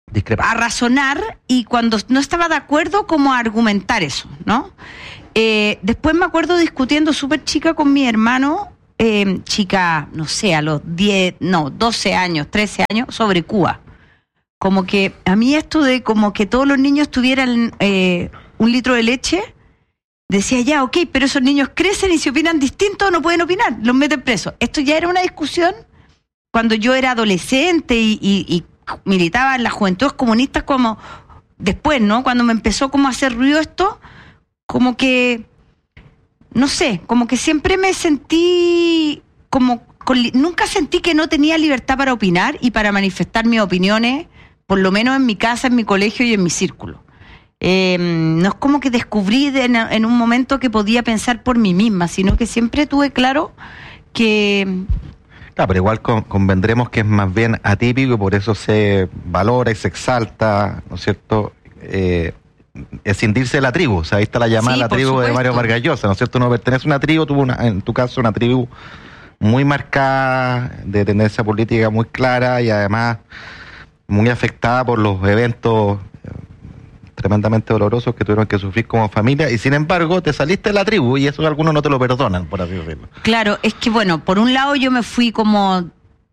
discrepar. a razonar y cuando no estaba de acuerdo, como a argumentar eso, ¿no? Eh, después me acuerdo discutiendo súper chica con mi hermano, eh, chica, no sé, a los diez, no, doce años, trece años, sobre Cuba. Como que a mí esto de como que todos los niños tuvieran eh, un litro de leche, decía ya, ok, pero esos niños crecen y si opinan distinto no pueden opinar, los meten presos. Esto ya era una discusión cuando yo era adolescente y, y, y militaba en las juventudes comunistas, como después, ¿no? Cuando me empezó como a hacer ruido esto, como que, no sé, como que siempre me sentí como, con, nunca sentí que no tenía libertad para opinar y para manifestar mis opiniones, por lo menos en mi casa, en mi colegio y en mi círculo. Eh, no es como que descubrí de, en, en un momento que podía pensar por mí misma, sino que siempre tuve claro que... Claro, pero igual con, convendremos que es más bien atípico y por eso se valora y se exalta, ¿no es cierto?, eh, escindirse de la tribu. O sea, ahí está la llamada Sí, de la por tribu supuesto. de Mario Vargas Llosa, ¿no es cierto? Uno pertenece a una tribu, tuvo una, en tu caso una tribu muy marcada, de tendencia política muy clara y además muy afectada por los eventos eh, tremendamente dolorosos que tuvieron que sufrir como familia, y sin embargo te saliste de la tribu y eso algunos no te lo perdonan, por así decirlo. Claro, es que bueno, por un lado yo me fui como...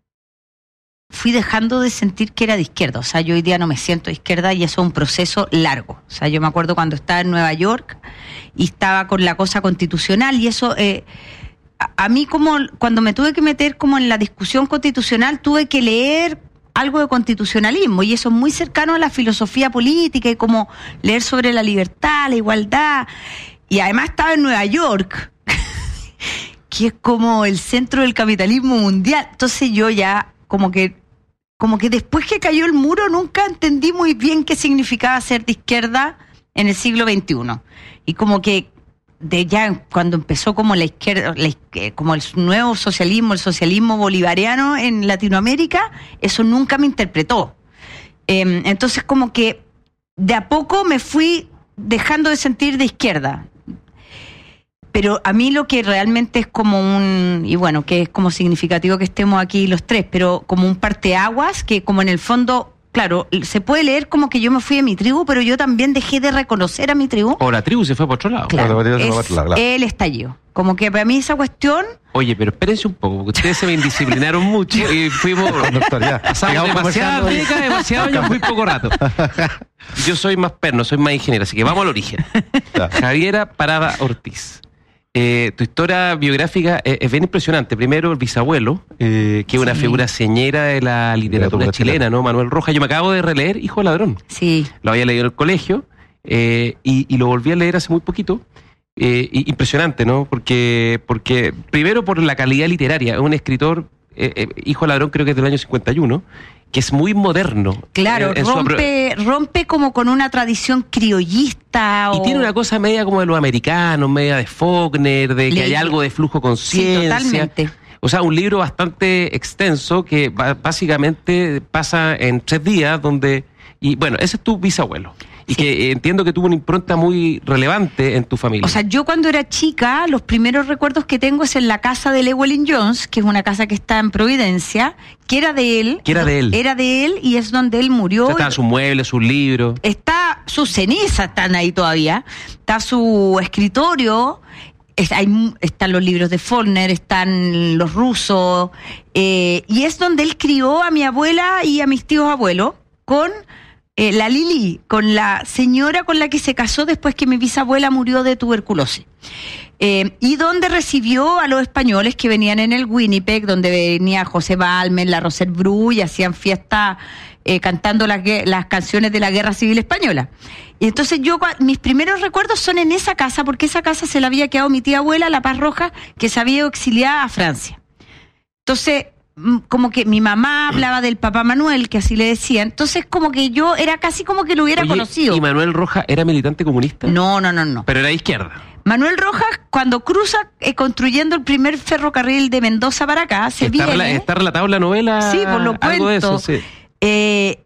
fui dejando de sentir que era de izquierda. O sea, yo hoy día no me siento de izquierda y eso es un proceso largo. O sea, yo me acuerdo cuando estaba en Nueva York y estaba con la cosa constitucional y eso... Eh, a, a mí como cuando me tuve que meter como en la discusión constitucional tuve que leer algo de constitucionalismo y eso es muy cercano a la filosofía política y como leer sobre la libertad, la igualdad. Y además estaba en Nueva York, que es como el centro del capitalismo mundial. Entonces yo ya... como que como que después que cayó el muro nunca entendí muy bien qué significaba ser de izquierda en el siglo veintiuno. Y como que de ya cuando empezó como la izquierda, la, como el nuevo socialismo, el socialismo bolivariano en Latinoamérica, eso nunca me interpretó. Eh, entonces como que de a poco me fui dejando de sentir de izquierda. Pero a mí lo que realmente es como un, y bueno, que es como significativo que estemos aquí los tres, pero como un parteaguas, que como en el fondo, claro, se puede leer como que yo me fui de mi tribu, pero yo también dejé de reconocer a mi tribu. O la tribu se fue por otro lado. Claro, Claro, es por otro lado, claro. el estallido. Como que para mí esa cuestión... Oye, pero espérense un poco, porque ustedes se me indisciplinaron mucho y fuimos... Conductor, ya. Pasamos Sigamos demasiadas conversando. décadas, demasiados años, muy poco rato. Yo soy más perno, soy más ingeniero, así que vamos al origen. Ya. Javiera Parada Ortiz. Eh, tu historia biográfica es, es bien impresionante. Primero, el bisabuelo, eh, que es una Sí. figura señera de la literatura Literatura chilena, chilena. ¿no? Manuel Rojas. Yo me acabo de releer Hijo de Ladrón. Sí, Lo había leído en el colegio eh, y, y lo volví a leer hace muy poquito. Eh, y- impresionante, ¿no? Porque, porque primero por la calidad literaria. Es un escritor, eh, eh, Hijo de Ladrón creo que es del año cincuenta y uno, que es muy moderno. claro, Eh, en su apro- rompe, rompe como con una tradición criollista. Y o... tiene una cosa media como de los americanos, media de Faulkner, de que Le- hay algo de flujo Sí, conciencia. totalmente. O sea, un libro bastante extenso que ba- básicamente pasa en tres días donde... Y bueno, ese es tu bisabuelo. Y Sí. que eh, entiendo que tuvo una impronta muy relevante en tu familia. O sea, yo cuando era chica, los primeros recuerdos que tengo es en la casa de Llewellyn Jones, que es una casa que está en Providencia, que era de él. Que era de él. Era de él y es donde él murió. O sea, estaban sus muebles, sus libros. Está, sus cenizas están ahí todavía. Está su escritorio. Es- hay mu- están los libros de Faulkner, están los rusos. eh, y es donde él crió a mi abuela y a mis tíos abuelos con... Eh, la Lili, con la señora con la que se casó después que mi bisabuela murió de tuberculosis. Eh, y donde recibió a los españoles que venían en el Winnipeg, donde venía José Balmes, la Roser Bru, y hacían fiesta eh, cantando las, gue- las canciones de la Guerra Civil Española. Y entonces yo, cua- mis primeros recuerdos son en esa casa, porque esa casa se la había quedado mi tía abuela, La Paz Roja, que se había ido exiliada a Francia. Entonces, mm, como que mi mamá hablaba del papá Manuel, que así le decía, entonces como que yo era casi como que lo hubiera Oye, conocido. ¿y Manuel Rojas era militante comunista? No, no, no, no. Pero era de izquierda. Manuel Rojas, cuando cruza eh, construyendo el primer ferrocarril de Mendoza para acá, se está, rela- viene... está relatado en la novela. Sí, por lo algo de cuento. eso, sí. eh,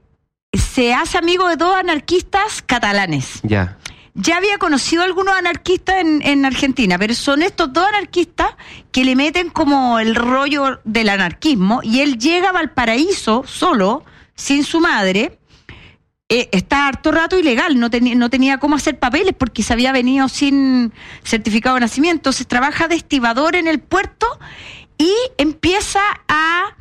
se hace amigo de dos anarquistas catalanes. Ya. Ya había conocido a algunos anarquistas en, en Argentina, pero son estos dos anarquistas que le meten como el rollo del anarquismo y él llega a Valparaíso solo, sin su madre, eh, está harto rato ilegal, no, tenía no tenía cómo hacer papeles porque se había venido sin certificado de nacimiento. Entonces trabaja de estibador en el puerto y empieza a,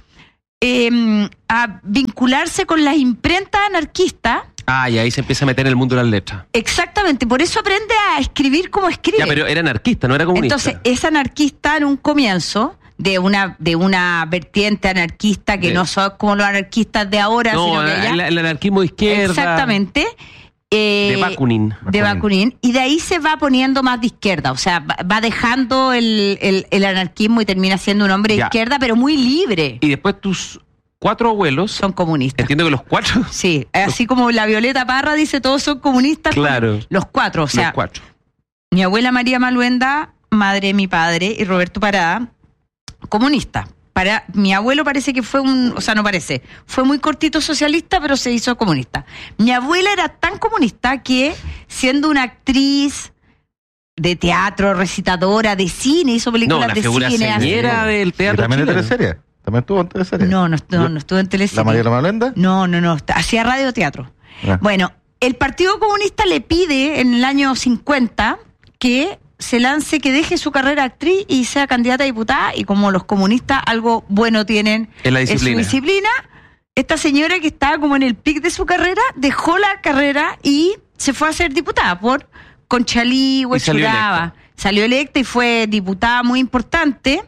eh, a vincularse con las imprentas anarquistas. Ah, y ahí se empieza a meter en el mundo de las letras. Exactamente, por eso aprende a escribir como escribe. Ya, pero era anarquista, no era comunista. Entonces, es anarquista en un comienzo, de una de una vertiente anarquista que de, no son como los anarquistas de ahora, no, sino que ella, el, el anarquismo de izquierda. Exactamente. Eh, de Bakunin. De Bakunin. Y de ahí se va poniendo más de izquierda, o sea, va dejando el, el, el anarquismo y termina siendo un hombre de ya. izquierda, pero muy libre. Y después tus cuatro abuelos son comunistas. Entiendo que los cuatro. Sí, así como la Violeta Parra dice, todos son comunistas. Claro. Los cuatro, o sea, los cuatro. Mi abuela María Maluenda, madre de mi padre, y Roberto Parada, comunista. Para, mi abuelo parece que fue un, o sea, no parece, fue muy cortito socialista, pero se hizo comunista. Mi abuela era tan comunista que, siendo una actriz de teatro, recitadora, de cine, hizo películas no, de figura cine. Señera del teatro. ¿Y también chileno? de teleserie? ¿También estuvo en teleserie? No, no, no, no estuvo en teleserie. ¿La María Maluenda? No, no, no, hacía radioteatro. Ah. Bueno, el Partido Comunista le pide en el año cincuenta que se lance, que deje su carrera actriz y sea candidata a diputada, y como los comunistas algo bueno tienen en la disciplina. En su disciplina, esta señora que estaba como en el pic de su carrera, dejó la carrera y se fue a ser diputada por Conchalí, Huechuraba. Salió electa y fue diputada muy importante,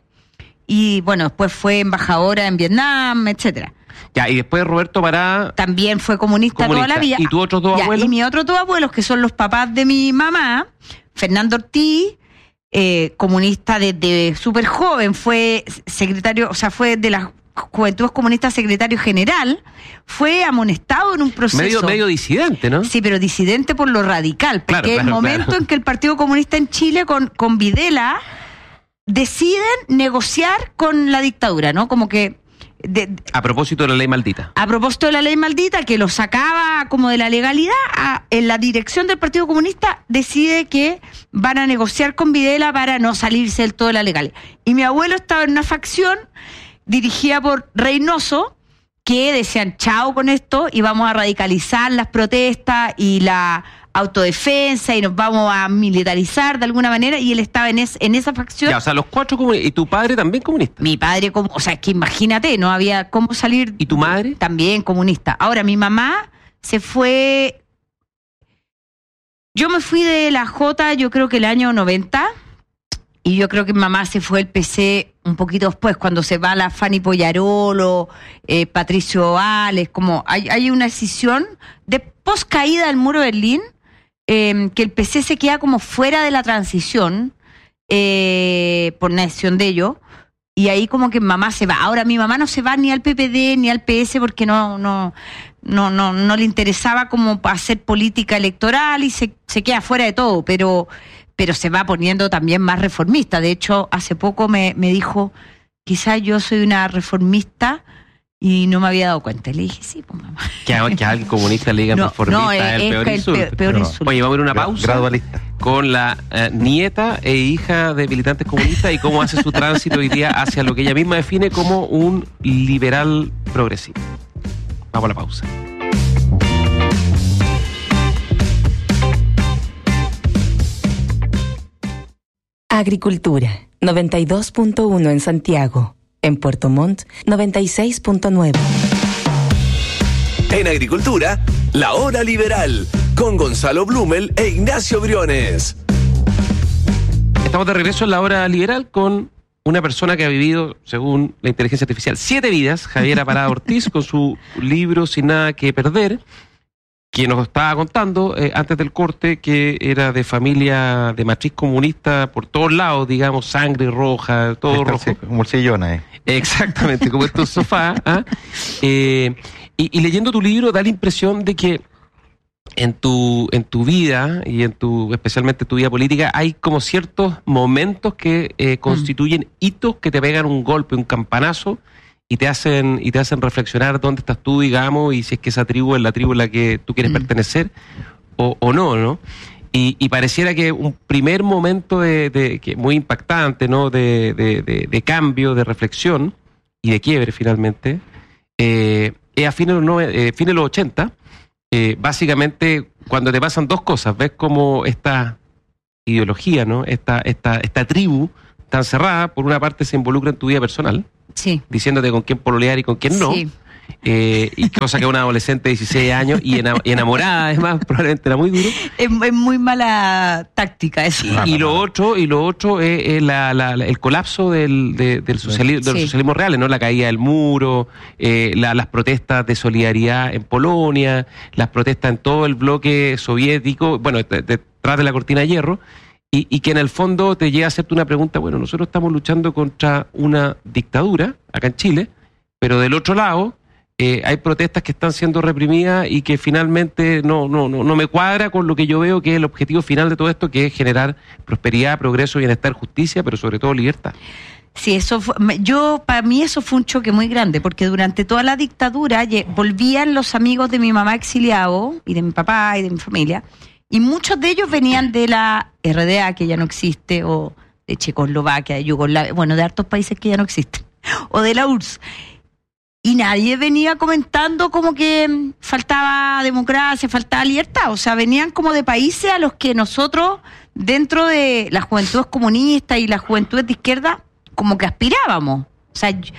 y bueno, después fue embajadora en Vietnam, etcétera. Ya, y después Roberto Pará también fue comunista, comunista. toda la vida. ¿Y tus otros dos ya, abuelos? Y mis otros dos abuelos, que son los papás de mi mamá, Fernando Ortiz, eh, comunista desde súper joven, fue secretario, o sea, fue de las Juventudes Comunistas secretario general, fue amonestado en un proceso. Medio, medio disidente, ¿no? Sí, pero disidente por lo radical, porque claro, claro, el momento claro. en que el Partido Comunista en Chile con, con Videla deciden negociar con la dictadura, ¿no? Como que De, de, a propósito de la ley maldita. A propósito de la ley maldita, que lo sacaba como de la legalidad, a, en la dirección del Partido Comunista decide que van a negociar con Videla para no salirse del todo de la legalidad. Y mi abuelo estaba en una facción dirigida por Reynoso, que decían chao con esto y vamos a radicalizar las protestas y la autodefensa y nos vamos a militarizar de alguna manera, y él estaba en, es, en esa facción. Ya, o sea, los cuatro comunistas. ¿Y tu padre también comunista? Mi padre, o sea, es que imagínate, no había cómo salir. ¿Y tu madre? También comunista. Ahora, mi mamá se fue. Yo me fui de la J, yo creo que el año noventa, y yo creo que mi mamá se fue del P C un poquito después, cuando se va la Fanny Poyarolo, eh, Patricio Ales, como hay, hay una decisión de post caída del muro de Berlín, eh, que el P C se queda como fuera de la transición, eh, por una decisión de ellos, y ahí como que mamá se va. Ahora mi mamá no se va ni al P P D ni al P S porque no no no no, no le interesaba como hacer política electoral, y se, se queda fuera de todo, pero pero se va poniendo también más reformista. De hecho, hace poco me, me dijo, quizás yo soy una reformista y no me había dado cuenta. Y le dije, sí, pues mamá. Que a, que a alguien comunista le digan no, reformista no, es el es peor el insulto. Peor, peor no. insulto. Oye, vamos a ir a una pausa. Gradualista. Con la uh, nieta e hija de militantes comunistas y cómo hace su tránsito hoy día hacia lo que ella misma define como un liberal progresivo. Vamos a la pausa. Agricultura, noventa y dos punto uno en Santiago. En Puerto Montt, noventa y seis punto nueve. En Agricultura, La Hora Liberal, con Gonzalo Blumel e Ignacio Briones. Estamos de regreso en La Hora Liberal con una persona que ha vivido, según la inteligencia artificial, siete vidas, Javiera Parada Ortiz, con su libro Sin Nada que Perder, que nos estaba contando eh, antes del corte que era de familia de matriz comunista por todos lados, digamos, sangre roja, todo rojo. Sí, como el sillón ahí. Exactamente, como estos sofás. ¿ah? Eh, y, y leyendo tu libro da la impresión de que en tu, en tu vida, y en tu, especialmente tu vida política, hay como ciertos momentos que eh, constituyen mm. hitos que te pegan un golpe, un campanazo, y te hacen y te hacen reflexionar dónde estás tú, digamos, y si es que esa tribu es la tribu a la que tú quieres mm. pertenecer o, o no, ¿no? Y, y pareciera que un primer momento de, de que muy impactante, ¿no? De, de, de, de cambio, de reflexión y de quiebre finalmente, eh, es a fines de los, eh, fines de los ochenta, eh, básicamente cuando te pasan dos cosas, ves como esta ideología, ¿no? Esta, esta, esta tribu tan cerrada, por una parte se involucra en tu vida personal, sí, diciéndote con quién pololear y con quién no. Sí. Eh, y cosa que una adolescente de dieciséis años y, ena- y enamorada, además, probablemente era muy duro. Es, es muy mala táctica eso. Y, y lo otro, y lo otro es, es la, la, la- el colapso del, de, del, sociali- de los Sí. socialismos reales, ¿no? La caída del muro, eh, la- las protestas de solidaridad en Polonia, las protestas en todo el bloque soviético, bueno, de- detrás de la cortina de hierro, y, y que en el fondo te llega a hacerte una pregunta, bueno, nosotros estamos luchando contra una dictadura acá en Chile, pero del otro lado eh, hay protestas que están siendo reprimidas y que finalmente no, no, no, no me cuadra con lo que yo veo que es el objetivo final de todo esto, que es generar prosperidad, progreso, bienestar, justicia, pero sobre todo libertad. Sí, eso fue, me- yo, para mí eso fue un choque muy grande, porque durante toda la dictadura lle- volvían los amigos de mi mamá exiliados, y de mi papá y de mi familia, y muchos de ellos venían de la R D A, que ya no existe, o de Checoslovaquia, de Yugoslavia, bueno, de hartos países que ya no existen, o de la U R S S. Y nadie venía comentando como que mm, faltaba democracia, faltaba libertad. O sea, venían como de países a los que nosotros, dentro de las juventudes comunistas y las juventudes de izquierda, como que aspirábamos. O sea, yo-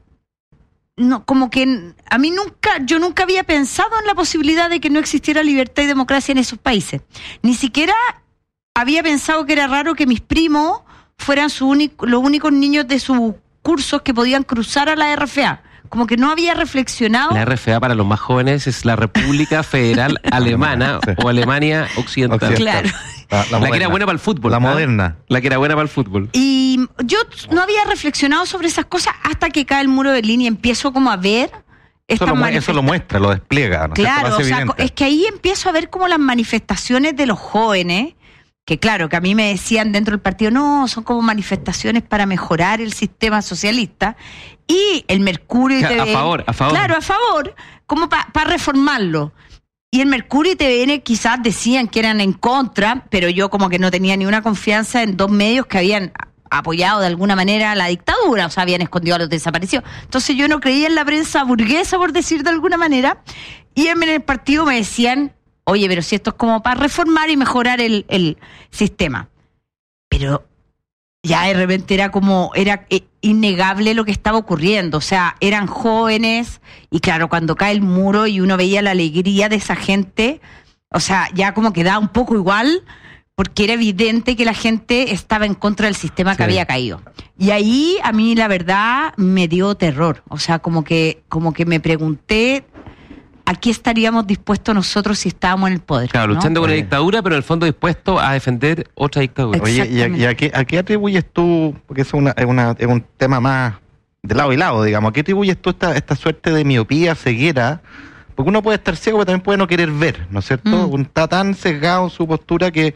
no, como que n- a mí nunca, yo nunca había pensado en la posibilidad de que no existiera libertad y democracia en esos países. Ni siquiera había pensado que era raro que mis primos fueran su único, los únicos niños de sus cursos que podían cruzar a la R F A. Como que no había reflexionado. La R F A para los más jóvenes es la República Federal Alemana Sí. o Alemania Occidental. Occidental. Claro. La, la La que moderna. era buena para el fútbol. La ¿ah? moderna. La que era buena para el fútbol. Y yo no había reflexionado sobre esas cosas hasta que cae el muro de Berlín y empiezo como a ver Eso estas lo, mu- eso manifestaciones. lo muestra, lo despliega. ¿no? Claro, Lo hace o sea, evidente. es que ahí empiezo a ver como las manifestaciones de los jóvenes, que claro, que a mí me decían dentro del partido, no, son como manifestaciones para mejorar el sistema socialista, y el Mercurio y A T V N, favor, a favor. Claro, a favor, como para reformarlo. Y el Mercurio y T V N quizás decían que eran en contra, pero yo como que no tenía ni una confianza en dos medios que habían apoyado de alguna manera la dictadura, o sea, habían escondido a los desaparecidos. Entonces yo no creía en la prensa burguesa, por decir de alguna manera, y en el partido me decían, oye, pero si esto es como para reformar y mejorar el, el sistema. Pero ya de repente era como, era eh, innegable lo que estaba ocurriendo. O sea, eran jóvenes y claro, cuando cae el muro y uno veía la alegría de esa gente, o sea, ya como que da un poco igual, porque era evidente que la gente estaba en contra del sistema que Sí. había caído. Y ahí a mí la verdad me dio terror. O sea, como que, como que me pregunté a qué estaríamos dispuestos nosotros si estábamos en el poder. Claro, ¿no? luchando con la Oye. dictadura, pero en el fondo dispuesto a defender otra dictadura. Exacto. Oye, ¿y a, y a qué, a qué atribuyes tú, porque es, una, es, una, es un tema más de lado y lado, digamos, ¿a qué atribuyes tú esta, esta suerte de miopía, ceguera? Porque uno puede estar ciego, pero también puede no querer ver, ¿no es cierto? Mm. Uno está tan sesgado en su postura que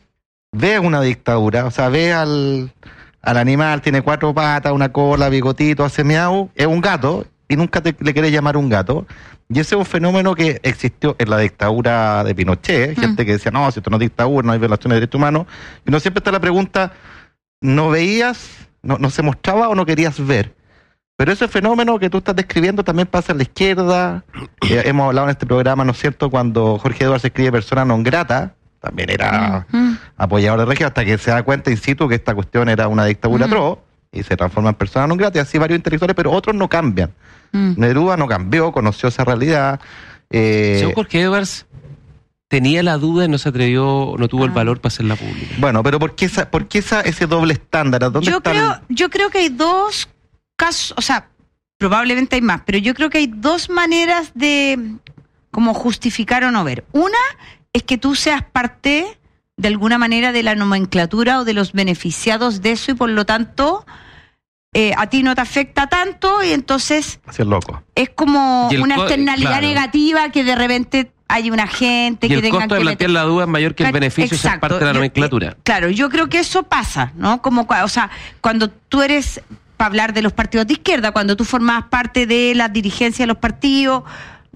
ve una dictadura, o sea, ve al, al animal, tiene cuatro patas, una cola, bigotito, hace miau, es un gato, y nunca te, le querés llamar un gato. Y ese es un fenómeno que existió en la dictadura de Pinochet, gente que decía, no, si esto no es dictadura, no hay violaciones de derechos humanos. Y uno siempre está la pregunta, ¿no veías, no, no se mostraba o no querías ver? Pero ese fenómeno que tú estás describiendo también pasa en la izquierda. Eh, hemos hablado en este programa, ¿no es cierto?, cuando Jorge Edwards escribe Persona non grata, también era Mm. apoyador de régimen, hasta que se da cuenta in situ que esta cuestión era una dictadura Mm. atroz, y se transforma en Persona non grata, y así varios intelectuales, pero otros no cambian. Mm. Neruda no cambió, conoció esa realidad. Eh, Según Jorge Edwards, tenía la duda y no se atrevió, no tuvo el Ah. valor para hacerla pública. bueno, pero ¿por qué, esa, por qué esa, ese doble estándar? ¿A ¿Dónde Yo está el- creo, yo creo que hay dos casos, o sea, probablemente hay más, pero yo creo que hay dos maneras de como justificar o no ver. Una es que tú seas parte de alguna manera de la nomenclatura o de los beneficiados de eso y por lo tanto eh, a ti no te afecta tanto y entonces Así es loco. es como Y el una co- externalidad claro. negativa que de repente hay una gente Y que el tengan costo de que plantear meter- la duda es mayor que el Claro, beneficio de ser exacto. parte de la Yo- nomenclatura. eh, claro, yo creo que eso pasa, ¿no? Como, cua- o sea, cuando tú eres, para hablar de los partidos de izquierda, cuando tú formabas parte de la dirigencia de los partidos,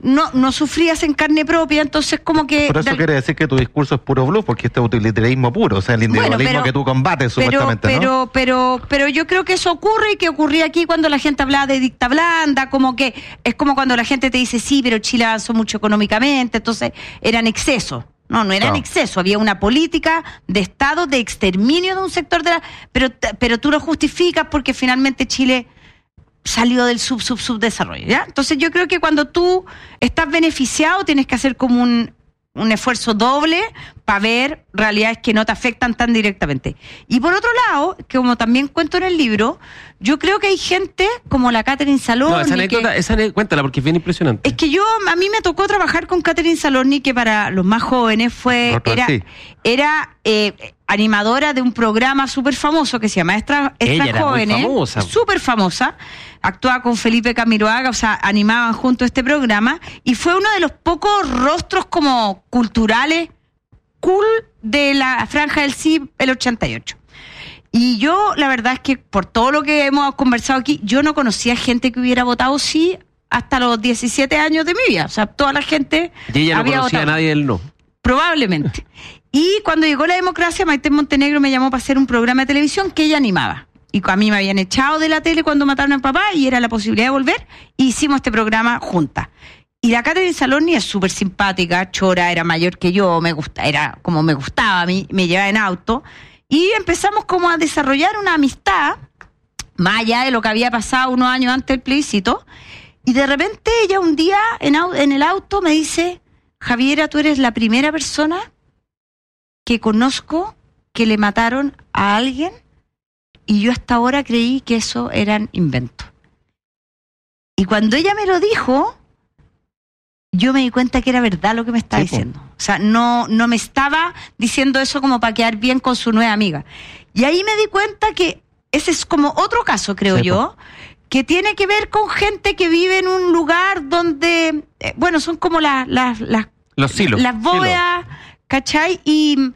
no, no sufrías en carne propia, entonces como que... Por eso del... quiere decir que tu discurso es puro bluff, porque este es utilitarismo puro, o sea, el individualismo bueno, pero, que tú combates pero, supuestamente, pero, ¿no? Pero, pero, pero yo creo que eso ocurre y que ocurría aquí cuando la gente hablaba de dicta blanda, como que es como cuando la gente te dice, sí, pero Chile avanzó mucho económicamente, entonces eran excesos. No, no era en no. exceso, había una política de Estado de exterminio de un sector de la... Pero, pero tú lo justificas porque finalmente Chile salió del sub, sub, subdesarrollo, ¿ya? Entonces yo creo que cuando tú estás beneficiado tienes que hacer como un, un esfuerzo doble para ver realidades que no te afectan tan directamente. Y por otro lado, que como también cuento en el libro, yo creo que hay gente como la Catherine Salorni... No, esa anécdota, que, esa anécdota, cuéntala porque es bien impresionante. Es que yo, a mí me tocó trabajar con Catherine Salorni, que para los más jóvenes fue... Roto, era sí. era eh, animadora de un programa súper famoso que se llama Extra, Extra Jóvenes. Súper famosa. Actuaba con Felipe Camiroaga, o sea, animaban junto a este programa, y fue uno de los pocos rostros como culturales cool de la franja del sí el ochenta y ocho. Y yo, la verdad es que por todo lo que hemos conversado aquí, yo no conocía gente que hubiera votado sí hasta los diecisiete años de mi vida. O sea, toda la gente y ella no había conocía votado. A nadie del no. Probablemente. Y cuando llegó la democracia, Maite Montenegro me llamó para hacer un programa de televisión que ella animaba. Y a mí me habían echado de la tele cuando mataron a mi papá y era la posibilidad de volver. Y hicimos este programa juntas. Y la Catherine Salorni es súper simpática, chora, era mayor que yo, me gusta, era como me gustaba a mí, me llevaba en auto. Y empezamos como a desarrollar una amistad, más allá de lo que había pasado unos años antes del plebiscito. Y de repente ella un día en, en el auto me dice, Javiera, tú eres la primera persona que conozco que le mataron a alguien y yo hasta ahora creí que eso eran inventos. Y cuando ella me lo dijo, yo me di cuenta que era verdad lo que me estaba sí, diciendo. O sea, no, no me estaba diciendo eso como para quedar bien con su nueva amiga. Y ahí me di cuenta que ese es como otro caso, creo sí, yo, que tiene que ver con gente que vive en un lugar donde, eh, bueno, son como las... La, la, Los silos. Las bóvedas, silos. ¿Cachai? Y...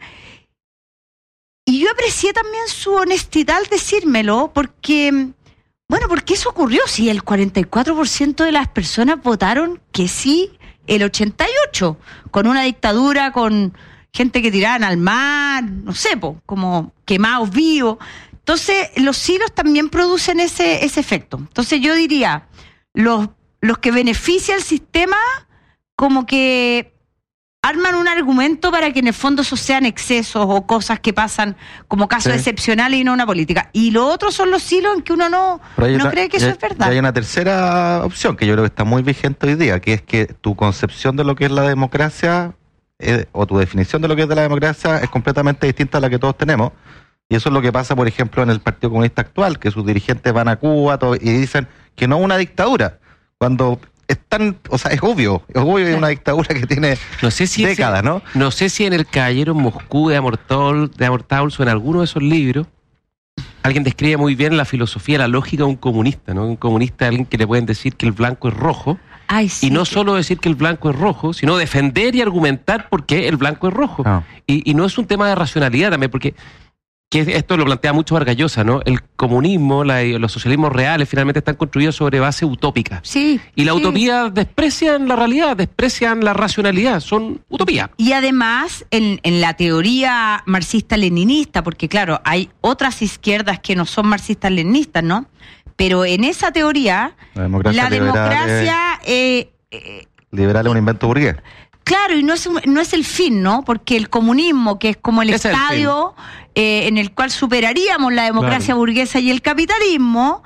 Y yo aprecié también su honestidad al decírmelo, porque, bueno, porque eso ocurrió. Si el cuarenta y cuatro por ciento de las personas votaron que sí, el ochenta y ocho por ciento, con una dictadura, con gente que tiraban al mar, no sé, po, como quemados vivos. Entonces, los silos también producen ese, ese efecto. Entonces, yo diría, los, los que benefician el sistema, como que arman un argumento para que en el fondo esos sean excesos o cosas que pasan como casos sí. excepcionales y no una política. Y lo otro son los hilos en que uno no, no una, cree que eso hay, es verdad. Y hay una tercera opción que yo creo que está muy vigente hoy día, que es que tu concepción de lo que es la democracia eh, o tu definición de lo que es de la democracia es completamente distinta a la que todos tenemos. Y eso es lo que pasa, por ejemplo, en el Partido Comunista actual, que sus dirigentes van a Cuba todo, y dicen que no es una dictadura, cuando... Es tan, o sea, es obvio, es obvio que es una dictadura que tiene no sé si décadas, ese, ¿no? No sé si en El Caballero en Moscú de Amortaul, de Amortaul o en alguno de esos libros, alguien describe muy bien la filosofía, la lógica de un comunista, ¿no? Un comunista es alguien que le pueden decir que el blanco es rojo, Ay, sí, y no que... solo decir que el blanco es rojo, sino defender y argumentar por qué el blanco es rojo. Ah. Y, y no es un tema de racionalidad también, porque... que esto lo plantea mucho Vargas Llosa, ¿no? El comunismo, la, los socialismos reales finalmente están construidos sobre base utópica. Sí. Y la sí. utopía desprecian la realidad, desprecian la racionalidad, son utopía. Y además, en, en la teoría marxista-leninista, porque claro, hay otras izquierdas que no son marxistas-leninistas, ¿no? Pero en esa teoría, la democracia, la democracia eh, eh, liberal es un invento burgués. Claro, y no es, no es el fin, ¿no? Porque el comunismo, que es como el es estadio el eh, en el cual superaríamos la democracia claro. burguesa y el capitalismo,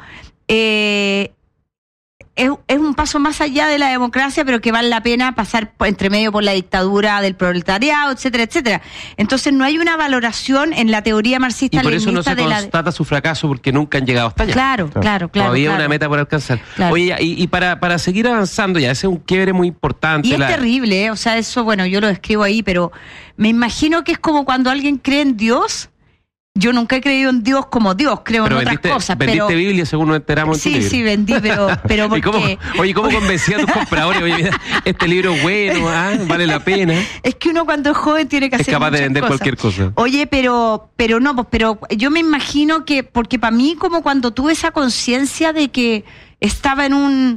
eh, es, es un paso más allá de la democracia, pero que vale la pena pasar por, entre medio por la dictadura del proletariado, etcétera, etcétera. Entonces no hay una valoración en la teoría marxista-leninista. Y por eso no se constata la... su fracaso, porque nunca han llegado hasta allá. Claro, claro, claro. claro Todavía claro. una meta por alcanzar. Claro. Oye, y, y para, para seguir avanzando ya, ese es un quiebre muy importante. Y es la... terrible, ¿eh? O sea, eso, bueno, yo lo describo ahí, pero me imagino que es como cuando alguien cree en Dios. Yo nunca he creído en Dios como Dios, creo pero en vendiste, otras cosas. vendiste pero Biblia según nos enteramos en sí, tu libro. Sí, vendí, pero, pero porque... ¿Cómo, oye, ¿cómo convencí a tus compradores? Oye, mira, este libro es bueno, ¿ah? Vale la pena. Es que uno cuando es joven tiene que es hacer capaz de vender cosas. cualquier cosa. Oye, pero, pero no, pues, pero yo me imagino que, porque para mí como cuando tuve esa conciencia de que estaba en un...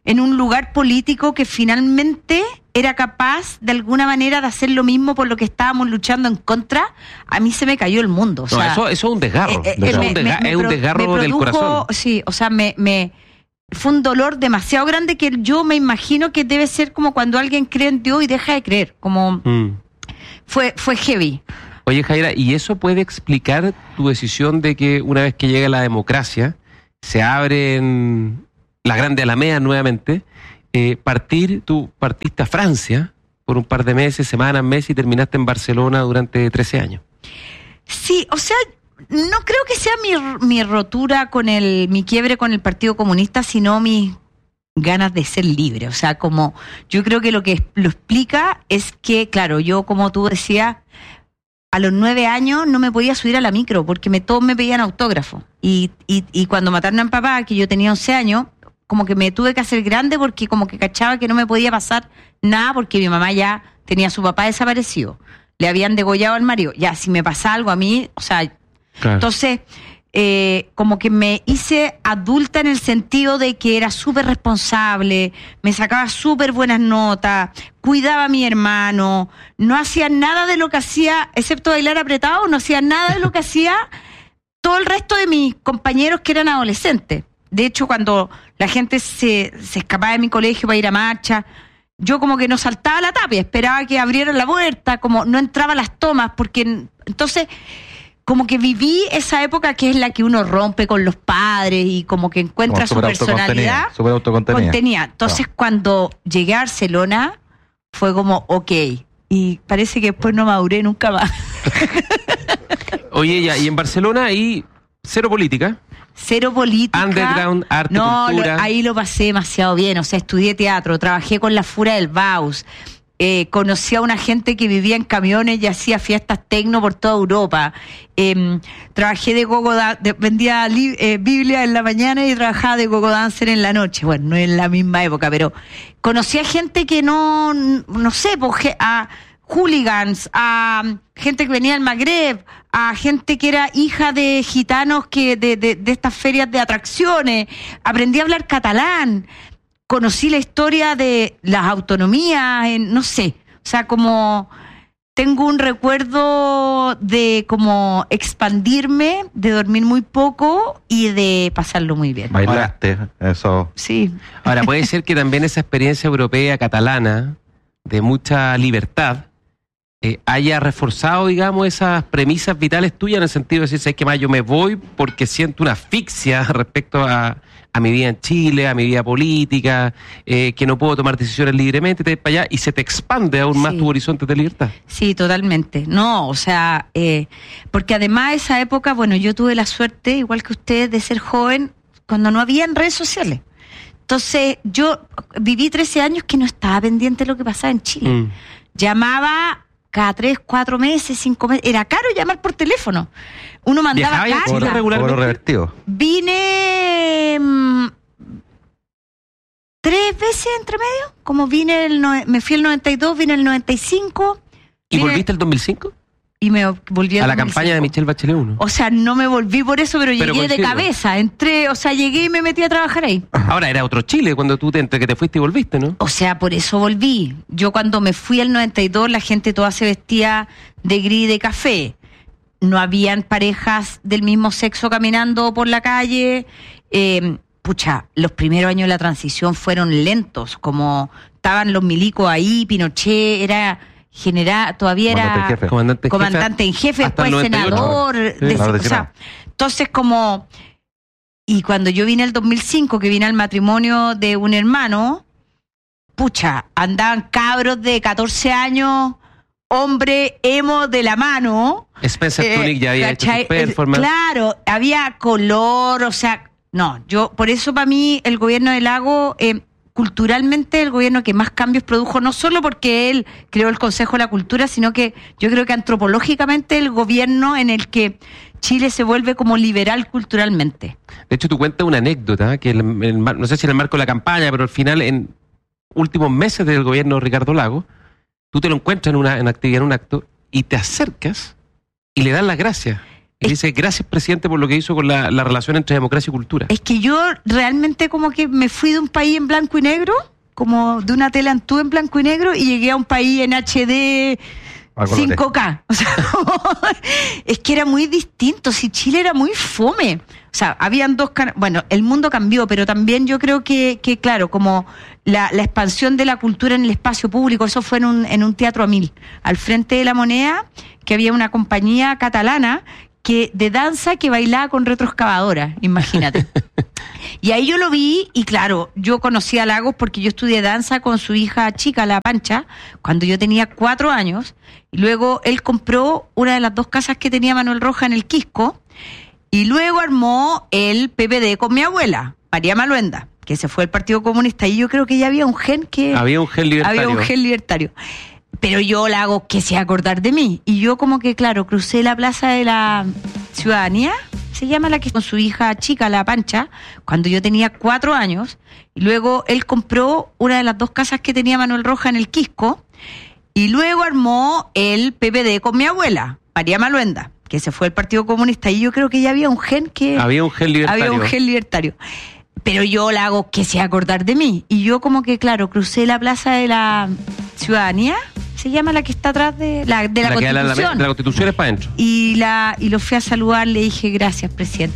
en un lugar político que finalmente era capaz de alguna manera de hacer lo mismo por lo que estábamos luchando en contra, a mí se me cayó el mundo. O no, sea, eso, eso es un desgarro. eh, eh, Eso me- es un, desga- me- me es un pro- desgarro me del produjo- corazón. Sí, o sea, me, me fue un dolor demasiado grande que yo me imagino que debe ser como cuando alguien cree en Dios y deja de creer. Como Mm. fue, fue heavy. Oye, Jaira, ¿y eso puede explicar tu decisión de que una vez que llega la democracia, se abren las grandes alamedas nuevamente, eh, partir, tú partiste a Francia por un par de meses, semanas, meses, y terminaste en Barcelona durante trece años? Sí, o sea, no creo que sea mi, mi rotura con el, mi quiebre con el Partido Comunista, sino mis ganas de ser libre. O sea, como yo creo que lo que lo explica es que, claro, yo, como tú decías, a los nueve años no me podía subir a la micro porque me, todos me pedían autógrafo. Y, y, y cuando mataron a mi papá, que yo tenía once años, como que me tuve que hacer grande porque como que cachaba que no me podía pasar nada porque mi mamá ya tenía a su papá desaparecido. Le habían degollado al marido. Ya, si me pasa algo a mí, o sea... Claro. Entonces, eh, como que me hice adulta en el sentido de que era súper responsable, me sacaba súper buenas notas, cuidaba a mi hermano, no hacía nada de lo que hacía, excepto bailar apretado, no hacía nada de lo que hacía todo el resto de mis compañeros que eran adolescentes. De hecho, cuando la gente se, se escapaba de mi colegio para ir a marcha, yo como que no saltaba la tapia, esperaba que abrieran la puerta, como no entraba a las tomas, porque entonces como que viví esa época que es la que uno rompe con los padres y como que encuentra Como su súper personalidad. autocontenida, súper autocontenida. Contenida. Entonces cuando llegué a Barcelona fue como, ok, y parece que después no maduré nunca más. Oye, ya, y en Barcelona ahí cero política. Cero política. Underground, arte, no, cultura. lo- ahí lo pasé demasiado bien. O sea, estudié teatro, trabajé con la Fura del Baus, eh, conocí a una gente que vivía en camiones y hacía fiestas tecno por toda Europa. Eh, trabajé de gogo, da- de- vendía li- eh, Biblia en la mañana y trabajaba de gogo dancer en la noche. Bueno, no en la misma época, pero conocí a gente que no, no sé, pues, ge- a hooligans, a gente que venía del Magreb, a gente que era hija de gitanos que de, de, de estas ferias de atracciones. Aprendí a hablar catalán, conocí la historia de las autonomías, en, no sé, o sea, como tengo un recuerdo de como expandirme, de dormir muy poco y de pasarlo muy bien. Bailaste, eso. Sí. Ahora, puede ser que también esa experiencia europea catalana de mucha libertad eh, haya reforzado, digamos, esas premisas vitales tuyas en el sentido de decir, ¿sabes qué más? Yo me voy porque siento una asfixia respecto a, a mi vida en Chile, a mi vida política, eh, que no puedo tomar decisiones libremente, te vas para allá y se te expande aún más Sí. tu horizonte de libertad. Sí, totalmente. No, o sea, eh, porque además esa época, bueno, yo tuve la suerte, igual que ustedes, de ser joven cuando no habían redes sociales. Entonces, yo viví trece años que no estaba pendiente de lo que pasaba en Chile. Mm. Llamaba cada tres, cuatro meses, cinco meses. Era caro llamar por teléfono. Uno mandaba ¿Viajaba ya a Chile cartas. regularmente? Cobro revertido. Vine mm, tres veces entre medio. Como vine, el no- me fui el noventa y dos, vine el noventa y cinco. ¿Y vine- volviste el dos mil cinco? Y me volví al A la dos mil campaña de cinco. Michelle Bachelet uno. O sea, no me volví por eso, pero, Pero llegué de coincido. cabeza. Entré, o sea, llegué y me metí a trabajar ahí. Ahora era otro Chile cuando tú te, entre que te fuiste y volviste, ¿no? O sea, por eso volví. Yo cuando me fui al noventa y dos, la gente toda se vestía de gris y de café. No habían parejas del mismo sexo caminando por la calle. Eh, pucha, los primeros años de la transición fueron lentos, como estaban los milicos ahí, Pinochet era general, todavía era Comandante en jefe. Comandante en comandante en jefe, hasta después el noventa y ocho. senador. Sí. de- Ahora o sea, decimos. entonces como... Y cuando yo vine el dos mil cinco, que vine al matrimonio de un hermano, pucha, andaban cabros de catorce años, hombre emo de la mano. Spencer Eh, Tunick ya había hecho ¿cachai? su performance. Claro, había color, o sea, no, yo, por eso para mí el gobierno de Lago, eh, culturalmente el gobierno que más cambios produjo, no solo porque él creó el Consejo de la Cultura, sino que yo creo que antropológicamente el gobierno en el que Chile se vuelve como liberal culturalmente. De hecho, tú cuentas una anécdota, que el- el mar- no sé si en el marco de la campaña, pero al final, en últimos meses del gobierno de Ricardo Lago, tú te lo encuentras en una en actividad, en un acto, y te acercas y le das las gracias. Y dice, gracias, presidente, por lo que hizo con la, la relación entre democracia y cultura. Es que yo realmente como que me fui de un país en blanco y negro, como de una tele Antú en blanco y negro, y llegué a un país en H D cinco K. O sea, es que era muy distinto. Si Chile era muy fome. O sea, habían dos canales. Bueno, el mundo cambió, pero también yo creo que, que claro, como la, la expansión de la cultura en el espacio público, eso fue en un, en un teatro a mil. Al frente de La Moneda, que había una compañía catalana que de danza que bailaba con retroexcavadoras, imagínate. Y ahí yo lo vi, y claro, yo conocí a Lagos porque yo estudié danza con su hija chica, la Pancha, cuando yo tenía cuatro años, y luego él compró una de las dos casas que tenía Manuel Rojas en el Quisco, y luego armó el P P D con mi abuela, María Maluenda, que se fue al Partido Comunista, y yo creo que ya había un gen que... Había un gen libertario. Había un gen libertario. Pero yo la hago que se acordar de mí. Y yo como que, claro, crucé la Plaza de la Ciudadanía, se llama la que con su hija chica, la Pancha, cuando yo tenía cuatro años. Y luego él compró una de las dos casas que tenía Manuel Rojas en el Quisco. Y luego armó el P P D con mi abuela, María Maluenda, que se fue al Partido Comunista. Y yo creo que ya había un gen que... Había un gen libertario. Había un gen libertario. Pero yo la hago que se acordar de mí. Y yo como que, claro, crucé la Plaza de la Ciudadanía, se llama la que está atrás de la, de la, la Constitución. Que la, la, la Constitución es para adentro. Y, la, y lo fui a saludar, le dije, gracias, presidente.